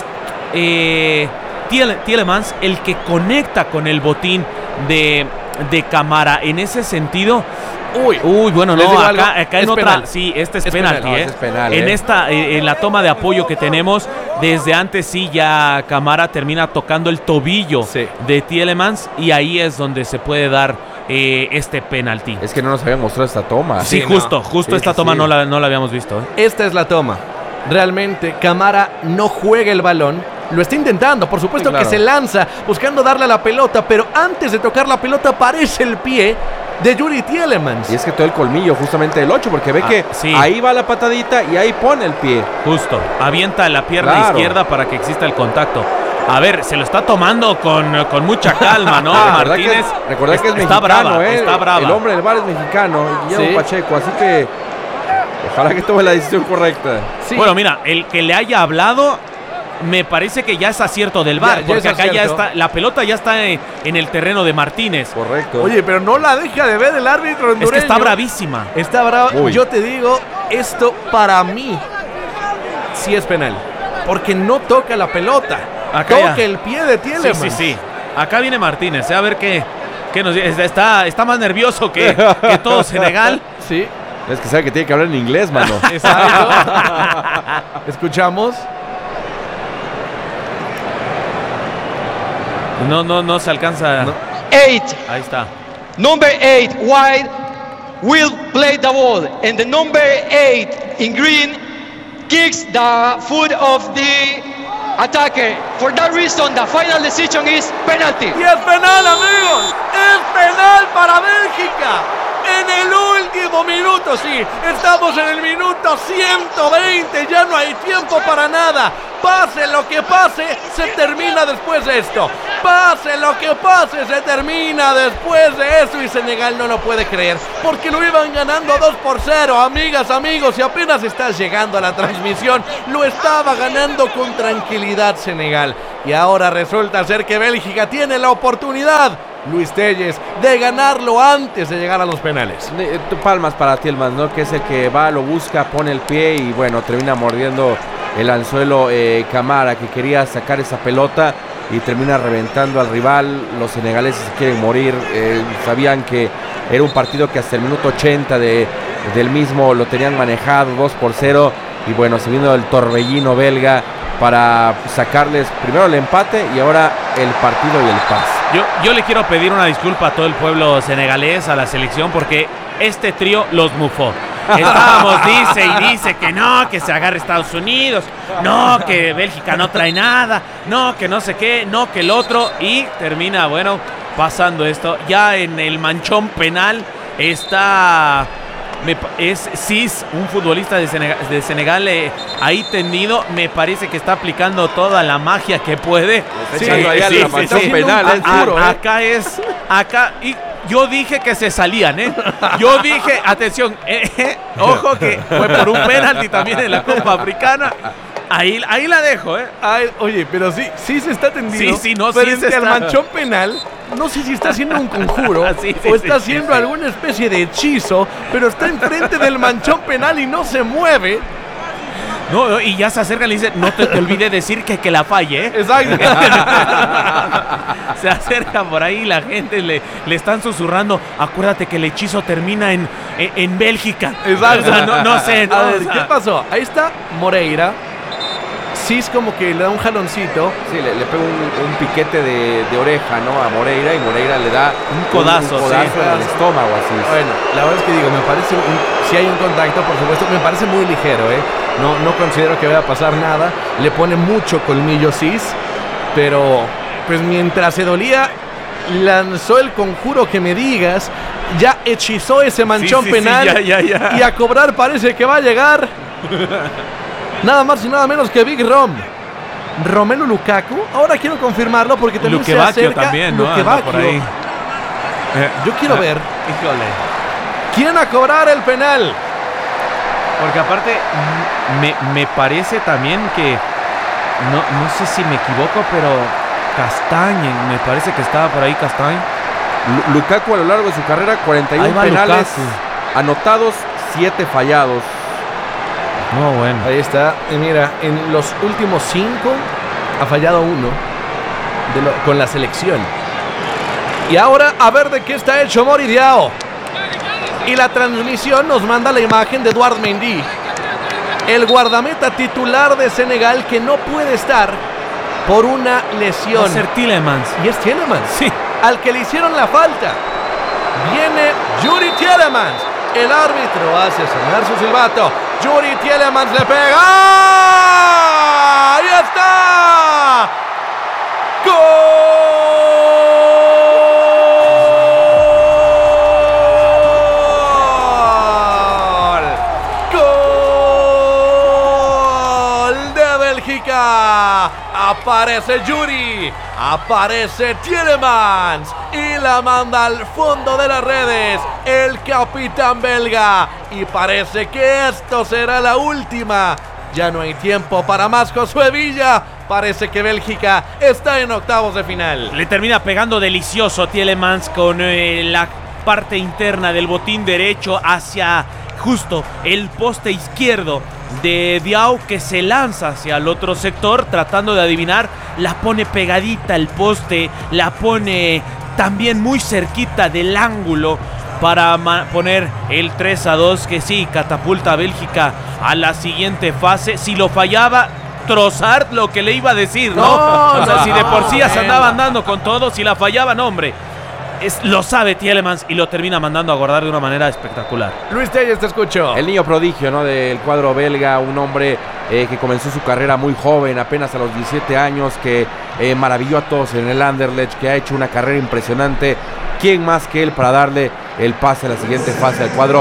Eh, Tielemans el que conecta con el botín de, de Camara. En ese sentido, uy, uy bueno, no, acá, acá en otra, penal. sí, este es, es penalti, penal, no, ¿eh? es penal, en ¿eh? esta, en la toma de apoyo que tenemos, desde antes sí ya Camara termina tocando el tobillo sí. de Tielemans y ahí es donde se puede dar eh, este penalti. Es que no nos había mostrado esta toma. Sí, sí justo, no. justo sí, esta toma sí. no, la, no la habíamos visto. ¿eh? Esta es la toma. Realmente Camara no juega el balón. Lo está intentando, por supuesto sí, claro. que se lanza buscando darle a la pelota, pero antes de tocar la pelota aparece el pie de Youri Tielemans. Y es que todo el colmillo justamente del ocho, porque ve ah, que sí. ahí va la patadita y ahí pone el pie. Justo, avienta la pierna claro. izquierda para que exista el contacto. A ver, se lo está tomando con, con mucha calma, ¿no? Ah, Martínez. Recordad que, que es está mexicano, brava, ¿eh? está brava. El hombre del bar es mexicano, Guillermo ¿Sí? Pacheco, así que ojalá que tome la decisión correcta. Sí. Bueno, mira, el que le haya hablado... Me parece que ya es acierto del V A R, ya, ya porque acá acierto. ya está, la pelota ya está en, en el terreno de Martínez. Correcto. Oye, pero no la deja de ver el árbitro hondureño. Es que está bravísima. Está brava. Uy. Yo te digo, esto para mí sí es penal, porque no toca la pelota, acá toca ya. el pie de Tielemans. Sí, sí, sí. Acá viene Martínez, ¿eh? A ver qué, qué nos dice. Está, está más nervioso que, que todo Senegal. Sí. Es que sabe que tiene que hablar en inglés, mano. Exacto. Escuchamos. No, no, no se alcanza. No. Eight. Ahí está. Number eight, white, will play the ball. And the number eight in green kicks the foot of the attacker. For that reason, the final decision is penalty. Y es penal, amigos. Es penal para Bélgica. En el último último minuto, sí, estamos en el minuto ciento veinte, ya no hay tiempo para nada. Pase lo que pase, se termina después de esto. Pase lo que pase, se termina después de eso. Y Senegal no lo puede creer, porque lo iban ganando dos por cero. Amigas, amigos, y apenas estás llegando a la transmisión, lo estaba ganando con tranquilidad Senegal. Y ahora resulta ser que Bélgica tiene la oportunidad, Luis Telles, de ganarlo antes de llegar a los penales. Palmas para Tielemans, ¿no? Que es el que va, lo busca, pone el pie y bueno, termina mordiendo el anzuelo eh, Camara, que quería sacar esa pelota y termina reventando al rival. Los senegaleses se quieren morir, eh, sabían que era un partido que hasta el minuto ochenta de, del mismo lo tenían manejado dos por cero y bueno, se vino el torbellino belga para sacarles primero el empate y ahora el partido y el pase. Yo, yo le quiero pedir una disculpa a todo el pueblo senegalés, a la selección, porque este trío los mufó. Estábamos, dice y dice que no, que se agarre Estados Unidos, no, que Bélgica no trae nada, no, que no sé qué, no, que el otro, y termina, bueno, pasando esto. Ya en el manchón penal está, me, es Cis, un futbolista de Senegal, de Senegal eh, ahí tendido, me parece que está aplicando toda la magia que puede. Está echando ahí a la manchón penal, eh, a, a, acá es, acá, y yo dije que se salían, ¿eh? Yo dije, atención, eh, eh, ojo que fue por un penalti también en la Copa Africana. Ahí, ahí la dejo, ¿eh? Ay, oye, pero sí, sí se está tendido. Sí, sí, no, sí frente se al está. manchón penal. No sé si está haciendo un conjuro sí, sí, o está sí, haciendo sí, sí. alguna especie de hechizo, pero está enfrente del manchón penal y no se mueve. No, y ya se acercan y le dicen, no te, te olvides decir que, que la falle, ¿eh? Exacto. Se acercan por ahí, la gente le, le están susurrando, acuérdate que el hechizo termina en, en, en Bélgica. Exacto. O sea, no, no sé. No, A ver, o sea, ¿qué pasó? Ahí está Moreira. Sí, es como que le da un jaloncito. Sí, le, le pega un, un piquete de, de oreja, ¿no? A Moreira, y Moreira le da un codazo, un, un codazo sí, en el estómago, así. Bueno, la verdad es que digo, me parece, un, si hay un contacto, por supuesto, me parece muy ligero, ¿eh? No, no considero que vaya a pasar nada. Le pone mucho colmillo Cis, pero pues mientras se dolía, lanzó el conjuro que me digas, ya hechizó ese manchón sí, sí, penal sí, ya, ya, ya. Y a cobrar parece que va a llegar nada más y nada menos que Big Rom, Romelu Lukaku. Ahora quiero confirmarlo porque también se acerca también, ¿no? Lukebakio. Por ahí. Yo quiero Ah, ver híjole. quién a cobrar el penal. Porque aparte, me, me parece también que, no, no sé si me equivoco, pero Castagne, me parece que estaba por ahí Castagne. Lu- Lukaku a lo largo de su carrera, cuarenta y Ahí uno va penales Lukaku. anotados, siete fallados. No, bueno. Ahí está, y mira, en los últimos cinco ha fallado uno de lo, con la selección. Y ahora a ver de qué está hecho Mori Diao. Y la transmisión nos manda la imagen de Edouard Mendy, el guardameta titular de Senegal, que no puede estar por una lesión. Va a ser Tielemans. Y es Tielemans, sí, al que le hicieron la falta. Viene Yuri Tielemans. El árbitro hace sonar su silbato. Yuri Tielemans le pega. ¡Ahí está! ¡Gol! ¡Gol de Bélgica! Aparece Yuri, aparece Tielemans y la manda al fondo de las redes el capitán belga. Y parece que esto será la última. Ya no hay tiempo para más, Josué Villa. Parece que Bélgica está en octavos de final. Le termina pegando delicioso Tielemans con eh, la parte interna del botín derecho hacia justo el poste izquierdo de Diao, que se lanza hacia el otro sector tratando de adivinar. La pone pegadita al poste, la pone también muy cerquita del ángulo para poner el tres a dos, que sí, catapulta a Bélgica a la siguiente fase. Si lo fallaba, Trossard lo que le iba a decir, ¿no? No, o sea, no, si de por sí ya se bueno. andaba andando con todo, si la fallaba, no, hombre. Es, lo sabe Tielemans y lo termina mandando a guardar de una manera espectacular. Luis Telles, te escucho. El niño prodigio, ¿no?, del cuadro belga, un hombre eh, que comenzó su carrera muy joven, apenas a los diecisiete años, que eh, maravilló a todos en el Anderlecht, que ha hecho una carrera impresionante. ¿Quién más que él para darle el pase a la siguiente fase al cuadro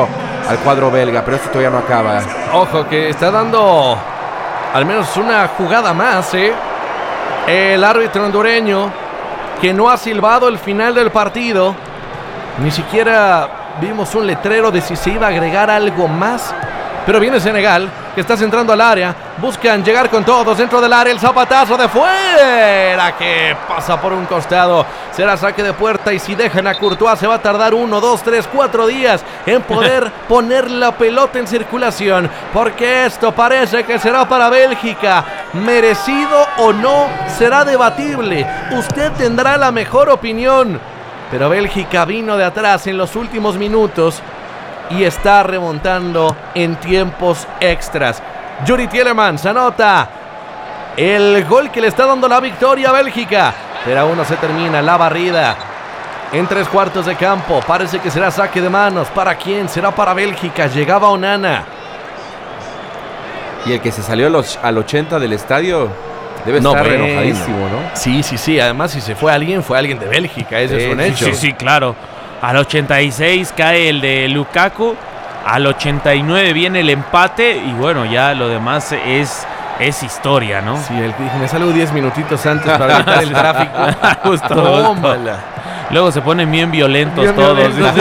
al cuadro belga, pero esto todavía no acaba. Ojo, que está dando al menos una jugada más, ¿eh? El árbitro hondureño, que no ha silbado el final del partido. Ni siquiera vimos un letrero de si se iba a agregar algo más. Pero viene Senegal, que está centrando al área. Buscan llegar con todos dentro del área. El zapatazo de fuera, que pasa por un costado. Será saque de puerta, y si dejan a Courtois se va a tardar uno, dos, tres, cuatro días en poder poner la pelota en circulación, porque esto parece que será para Bélgica. Merecido o no, será debatible. Usted tendrá la mejor opinión, pero Bélgica vino de atrás en los últimos minutos y está remontando en tiempos extras. Yuri Tielemans anota el gol que le está dando la victoria a Bélgica, pero aún no se termina la barrida en tres cuartos de campo. Parece que será saque de manos. ¿Para quién? Será para Bélgica. Llegaba Onana. Y el que se salió a los, al ochenta del estadio debe no, estar bueno. enojadísimo, ¿no? Sí, sí, sí. Además, si se fue alguien, fue alguien de Bélgica. Ese eh, es un hecho. Sí, sí, claro. Al ochenta y seis cae el de Lukaku. Al ochenta y nueve viene el empate. Y bueno, ya lo demás es, es historia, ¿no? Sí, el que dije, me salgo diez minutitos antes para evitar el tráfico. Justo, Tómala. Luego se ponen bien violentos bien todos. Violentos.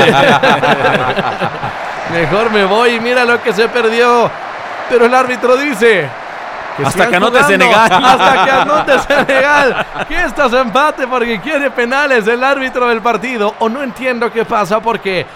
Mejor me voy y mira lo que se perdió. Pero el árbitro dice... Que hasta que anote Senegal. Hasta que anote Senegal. Que esto es empate porque quiere penales el árbitro del partido. O no entiendo qué pasa porque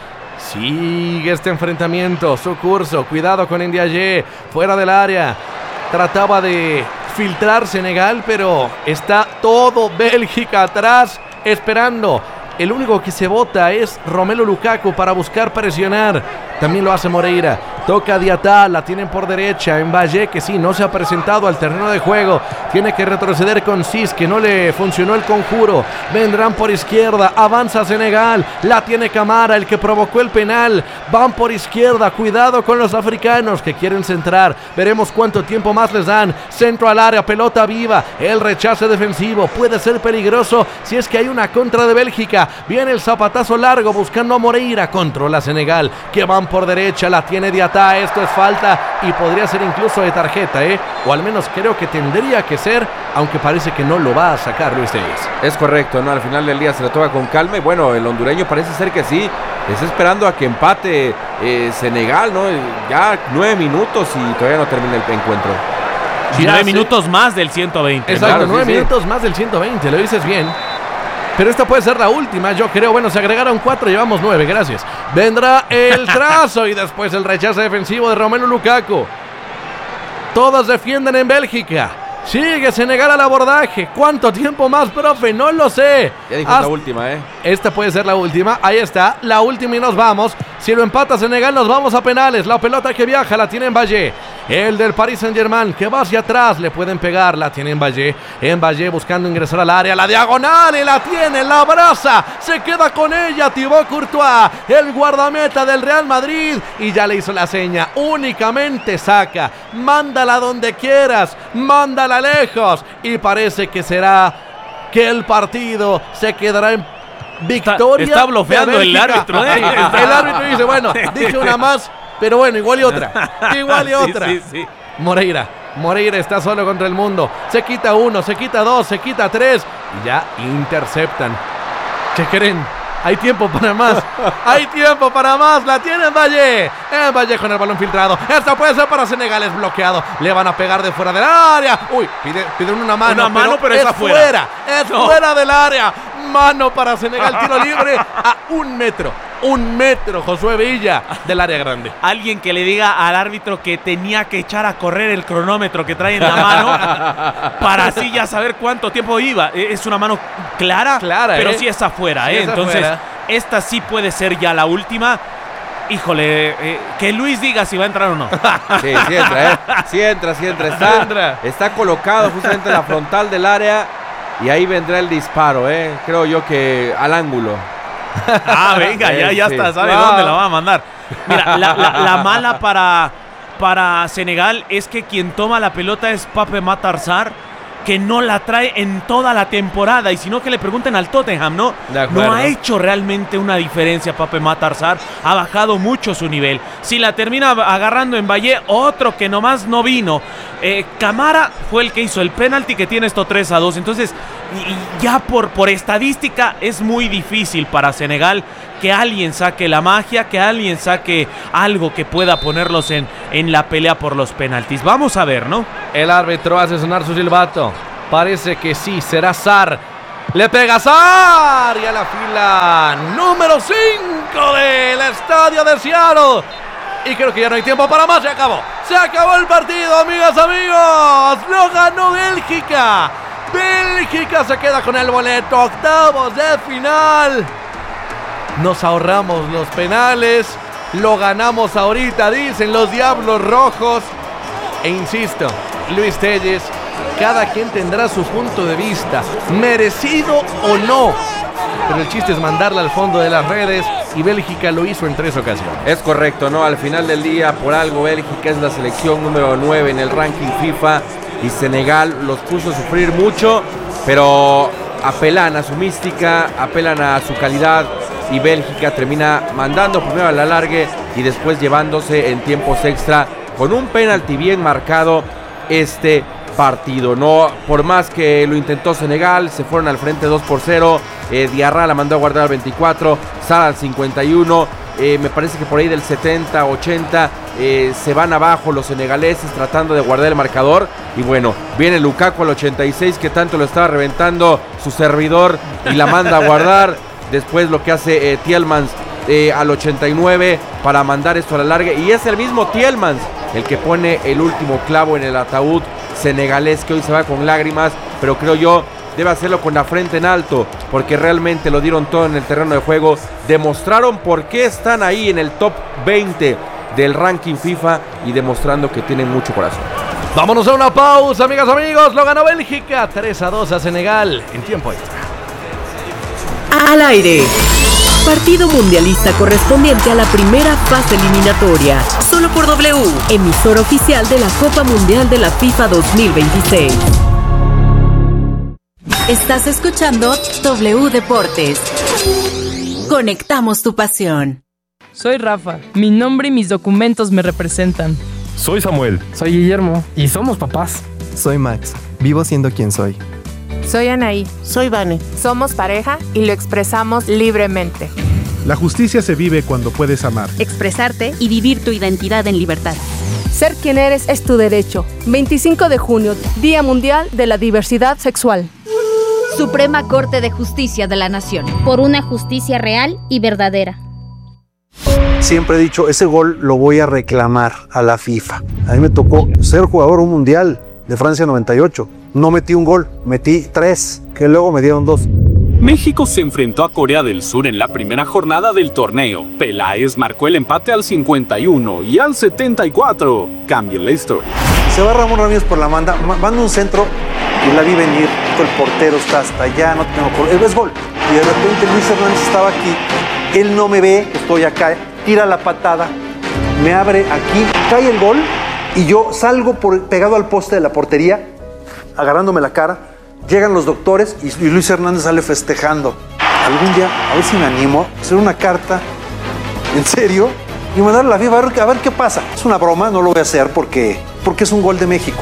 sigue este enfrentamiento, su curso. Cuidado con Ndiaye, fuera del área. Trataba de filtrar Senegal, pero está todo Bélgica atrás esperando. El único que se bota es Romelu Lukaku para buscar presionar. También lo hace Moreira. Toca Diatá, la tienen por derecha. En Valle, que sí, no se ha presentado al terreno de juego. Tiene que retroceder con Cis, que no le funcionó el conjuro. Vendrán por izquierda. Avanza Senegal. La tiene Camara, el que provocó el penal. Van por izquierda. Cuidado con los africanos que quieren centrar. Veremos cuánto tiempo más les dan. Centro al área, pelota viva. El rechace defensivo puede ser peligroso si es que hay una contra de Bélgica. Viene el zapatazo largo buscando a Moreira. Controla Senegal, que van por derecha. La tiene Diatá. Esto es falta y podría ser incluso de tarjeta, ¿eh? O al menos creo que tendría que ser, aunque parece que no lo va a sacar Luis Díaz. Es correcto, ¿no? Al final del día se le toca con calma y bueno, el hondureño parece ser que sí. Está esperando a que empate eh, Senegal, ¿no? Ya nueve minutos y todavía no termina el encuentro. Sí, nueve minutos más del ciento veinte. Exacto, ¿no? nueve sí, sí. minutos más del ciento veinte, lo dices bien. Pero esta puede ser la última, yo creo. Bueno, se agregaron cuatro, llevamos nueve, gracias. Vendrá el trazo y después el rechazo defensivo de Romelu Lukaku. Todos defienden en Bélgica. Sigue Senegal al abordaje. ¿Cuánto tiempo más, profe? No lo sé. Ya dijo Hasta... la última, ¿eh? Esta puede ser la última. Ahí está, la última y nos vamos. Si lo empata Senegal, nos vamos a penales. La pelota que viaja la tiene Mbaye. El del Paris Saint-Germain que va hacia atrás. Le pueden pegar, la tiene Mbaye. Mbaye buscando ingresar al área. La diagonal y la tiene, la abraza. Se queda con ella Thibaut Courtois, el guardameta del Real Madrid. Y ya le hizo la seña. Únicamente saca. Mándala donde quieras. Mándala lejos. Y parece que será que el partido se quedará en victoria. Está, está blofeando el árbitro, ¿eh? El árbitro dice, bueno, dije una más, pero bueno, igual y otra. Igual y otra. Sí, sí, sí. Moreira. Moreira está solo contra el mundo. Se quita uno, se quita dos, se quita tres. Y ya interceptan. Chequeren. Hay tiempo para más. Hay tiempo para más. La tiene Valle. En Valle con el balón filtrado. Esta puede ser para Senegal. Es bloqueado. Le van a pegar de fuera del área. Uy, pide, piden una mano. Una mano, pero, pero es es afuera. fuera. Es no. fuera del área. Mano para Senegal. Tiro libre a un metro. Un metro, Josué Villa, del área grande. Alguien que le diga al árbitro que tenía que echar a correr el cronómetro que trae en la mano para así ya saber cuánto tiempo iba. Es una mano clara, clara pero ¿eh? sí es afuera. Sí ¿eh? es Entonces, afuera. Esta sí puede ser ya la última. Híjole, eh, que Luis diga si va a entrar o no. Sí, sí entra, ¿eh? Sí entra, sí entra. Está, entra. está colocado justamente en la frontal del área y ahí vendrá el disparo, ¿eh? Creo yo que al ángulo. Ah, venga, ya, ya está, sabe wow. dónde la va a mandar. Mira, la, la, la mala para, para Senegal es que quien toma la pelota es Pape Matar Sarr que no la trae en toda la temporada. Y si no, que le pregunten al Tottenham, ¿no? No ha hecho realmente una diferencia Pape Matar Sarr. Ha bajado mucho su nivel. Si la termina agarrando en Valle, otro que nomás no vino. Eh, Camara fue el que hizo el penalti que tiene esto tres a dos. Entonces, y, y ya por, por estadística es muy difícil para Senegal que alguien saque la magia, que alguien saque algo que pueda ponerlos en, en la pelea por los penaltis. Vamos a ver, ¿no? El árbitro hace sonar su silbato. Parece que sí, será Sarr. Le pega Sarr y a la fila número cinco del estadio de Seattle. Y creo que ya no hay tiempo para más, se acabó. Se acabó el partido, amigas, amigos. Lo ganó Bélgica. Bélgica se queda con el boleto, octavos de final. Nos ahorramos los penales, lo ganamos ahorita, dicen los Diablos Rojos. E insisto, Luis Telles, cada quien tendrá su punto de vista, merecido o no. Pero el chiste es mandarla al fondo de las redes y Bélgica lo hizo en tres ocasiones. Es correcto, ¿no? Al final del día, por algo, Bélgica es la selección número nueve en el ranking FIFA y Senegal los puso a sufrir mucho, pero apelan a su mística, apelan a su calidad. Y Bélgica termina mandando primero a la largue y después llevándose en tiempos extra con un penalti bien marcado este partido. No, por más que lo intentó Senegal, se fueron al frente dos por cero. Eh, Diarra la mandó a guardar al veinticuatro, Sarr al cincuenta y uno. Eh, me parece que por ahí del setenta, ochenta eh, se van abajo los senegaleses tratando de guardar el marcador. Y bueno, viene Lukaku al ochenta y seis, que tanto lo estaba reventando su servidor, y la manda a guardar. Después lo que hace eh, Tielemans eh, al ochenta y nueve para mandar esto a la larga. Y es el mismo Tielemans el que pone el último clavo en el ataúd senegalés, que hoy se va con lágrimas, pero creo yo debe hacerlo con la frente en alto, porque realmente lo dieron todo en el terreno de juego. Demostraron por qué están ahí en el top veinte del ranking FIFA y demostrando que tienen mucho corazón. Vámonos a una pausa, amigas, amigos. Lo ganó Bélgica tres a dos a Senegal en tiempo extra. Al aire. Partido mundialista correspondiente a la primera fase eliminatoria. Solo por W, emisora oficial de la Copa Mundial de la FIFA dos mil veintiséis. Estás escuchando W Deportes. Conectamos tu pasión. Soy Rafa. Mi nombre y mis documentos me representan. Soy Samuel. Soy Guillermo. Y somos papás. Soy Max. Vivo siendo quien soy. Soy Anaí. Soy Vane. Somos pareja y lo expresamos libremente. La justicia se vive cuando puedes amar, expresarte y vivir tu identidad en libertad. Ser quien eres es tu derecho. veinticinco de junio, Día Mundial de la Diversidad Sexual. Suprema Corte de Justicia de la Nación. Por una justicia real y verdadera. Siempre he dicho, ese gol lo voy a reclamar a la FIFA. A mí me tocó ser jugador un mundial de Francia noventa y ocho. No metí un gol, metí tres, que luego me dieron dos. México se enfrentó a Corea del Sur en la primera jornada del torneo. Peláez marcó el empate al cincuenta y uno y al setenta y cuatro cambió la historia. Se va Ramón Ramírez por la banda, manda un centro y la vi venir. El portero está hasta allá, no tengo gol. Es gol. Y de repente Luis Hernández estaba aquí, él no me ve, estoy acá, tira la patada, me abre aquí, cae el gol y yo salgo por, pegado al poste de la portería, agarrándome la cara. Llegan los doctores y, y Luis Hernández sale festejando. Algún día, a ver si me animo, a hacer una carta, en serio, y mandarle a la FIFA a ver, a ver qué pasa. Es una broma, no lo voy a hacer porque, porque es un gol de México.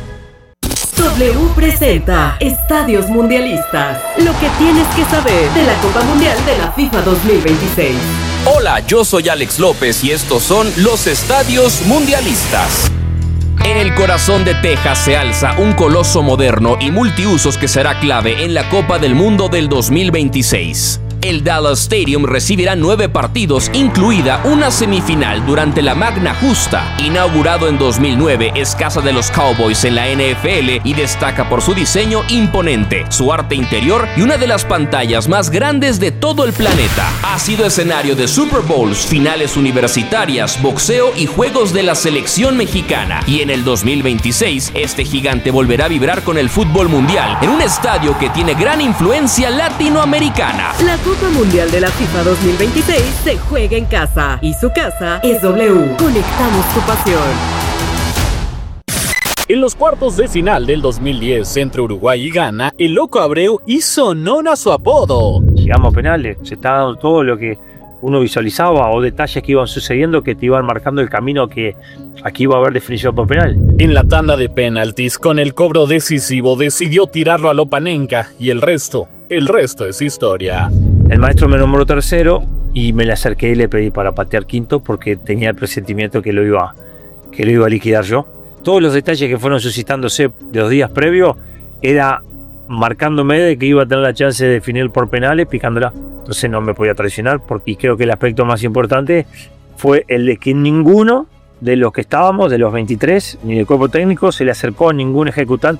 W presenta Estadios Mundialistas. Lo que tienes que saber de la Copa Mundial de la FIFA dos mil veintiséis. Hola, yo soy Alex López y estos son los Estadios Mundialistas. En el corazón de Texas se alza un coloso moderno y multiusos que será clave en la Copa del Mundo del dos mil veintiséis. El Dallas Stadium recibirá nueve partidos, incluida una semifinal durante la Magna Justa. Inaugurado en dos mil nueve, es casa de los Cowboys en la N F L y destaca por su diseño imponente, su arte interior y una de las pantallas más grandes de todo el planeta. Ha sido escenario de Super Bowls, finales universitarias, boxeo y juegos de la selección mexicana. Y en el dos mil veintiséis, este gigante volverá a vibrar con el fútbol mundial en un estadio que tiene gran influencia latinoamericana. La Copa Mundial de la FIFA dos mil veintiséis se juega en casa y su casa es W. Conectamos tu pasión. En los cuartos de final del dos mil diez entre Uruguay y Ghana, el Loco Abreu hizo honor a su apodo. Llegamos a penales, se está dando todo lo que uno visualizaba o detalles que iban sucediendo que te iban marcando el camino que aquí iba a haber definición por penal. En la tanda de penaltis, con el cobro decisivo, decidió tirarlo a Lopanenka y el resto, el resto es historia. El maestro me nombró tercero y me le acerqué y le pedí para patear quinto porque tenía el presentimiento que lo iba, que lo iba a liquidar yo. Todos los detalles que fueron suscitándose de los días previos era marcándome de que iba a tener la chance de definir por penales picándola. Entonces no me podía traicionar porque y creo que el aspecto más importante fue el de que ninguno de los que estábamos, de los veintitrés, ni del cuerpo técnico, se le acercó a ningún ejecutante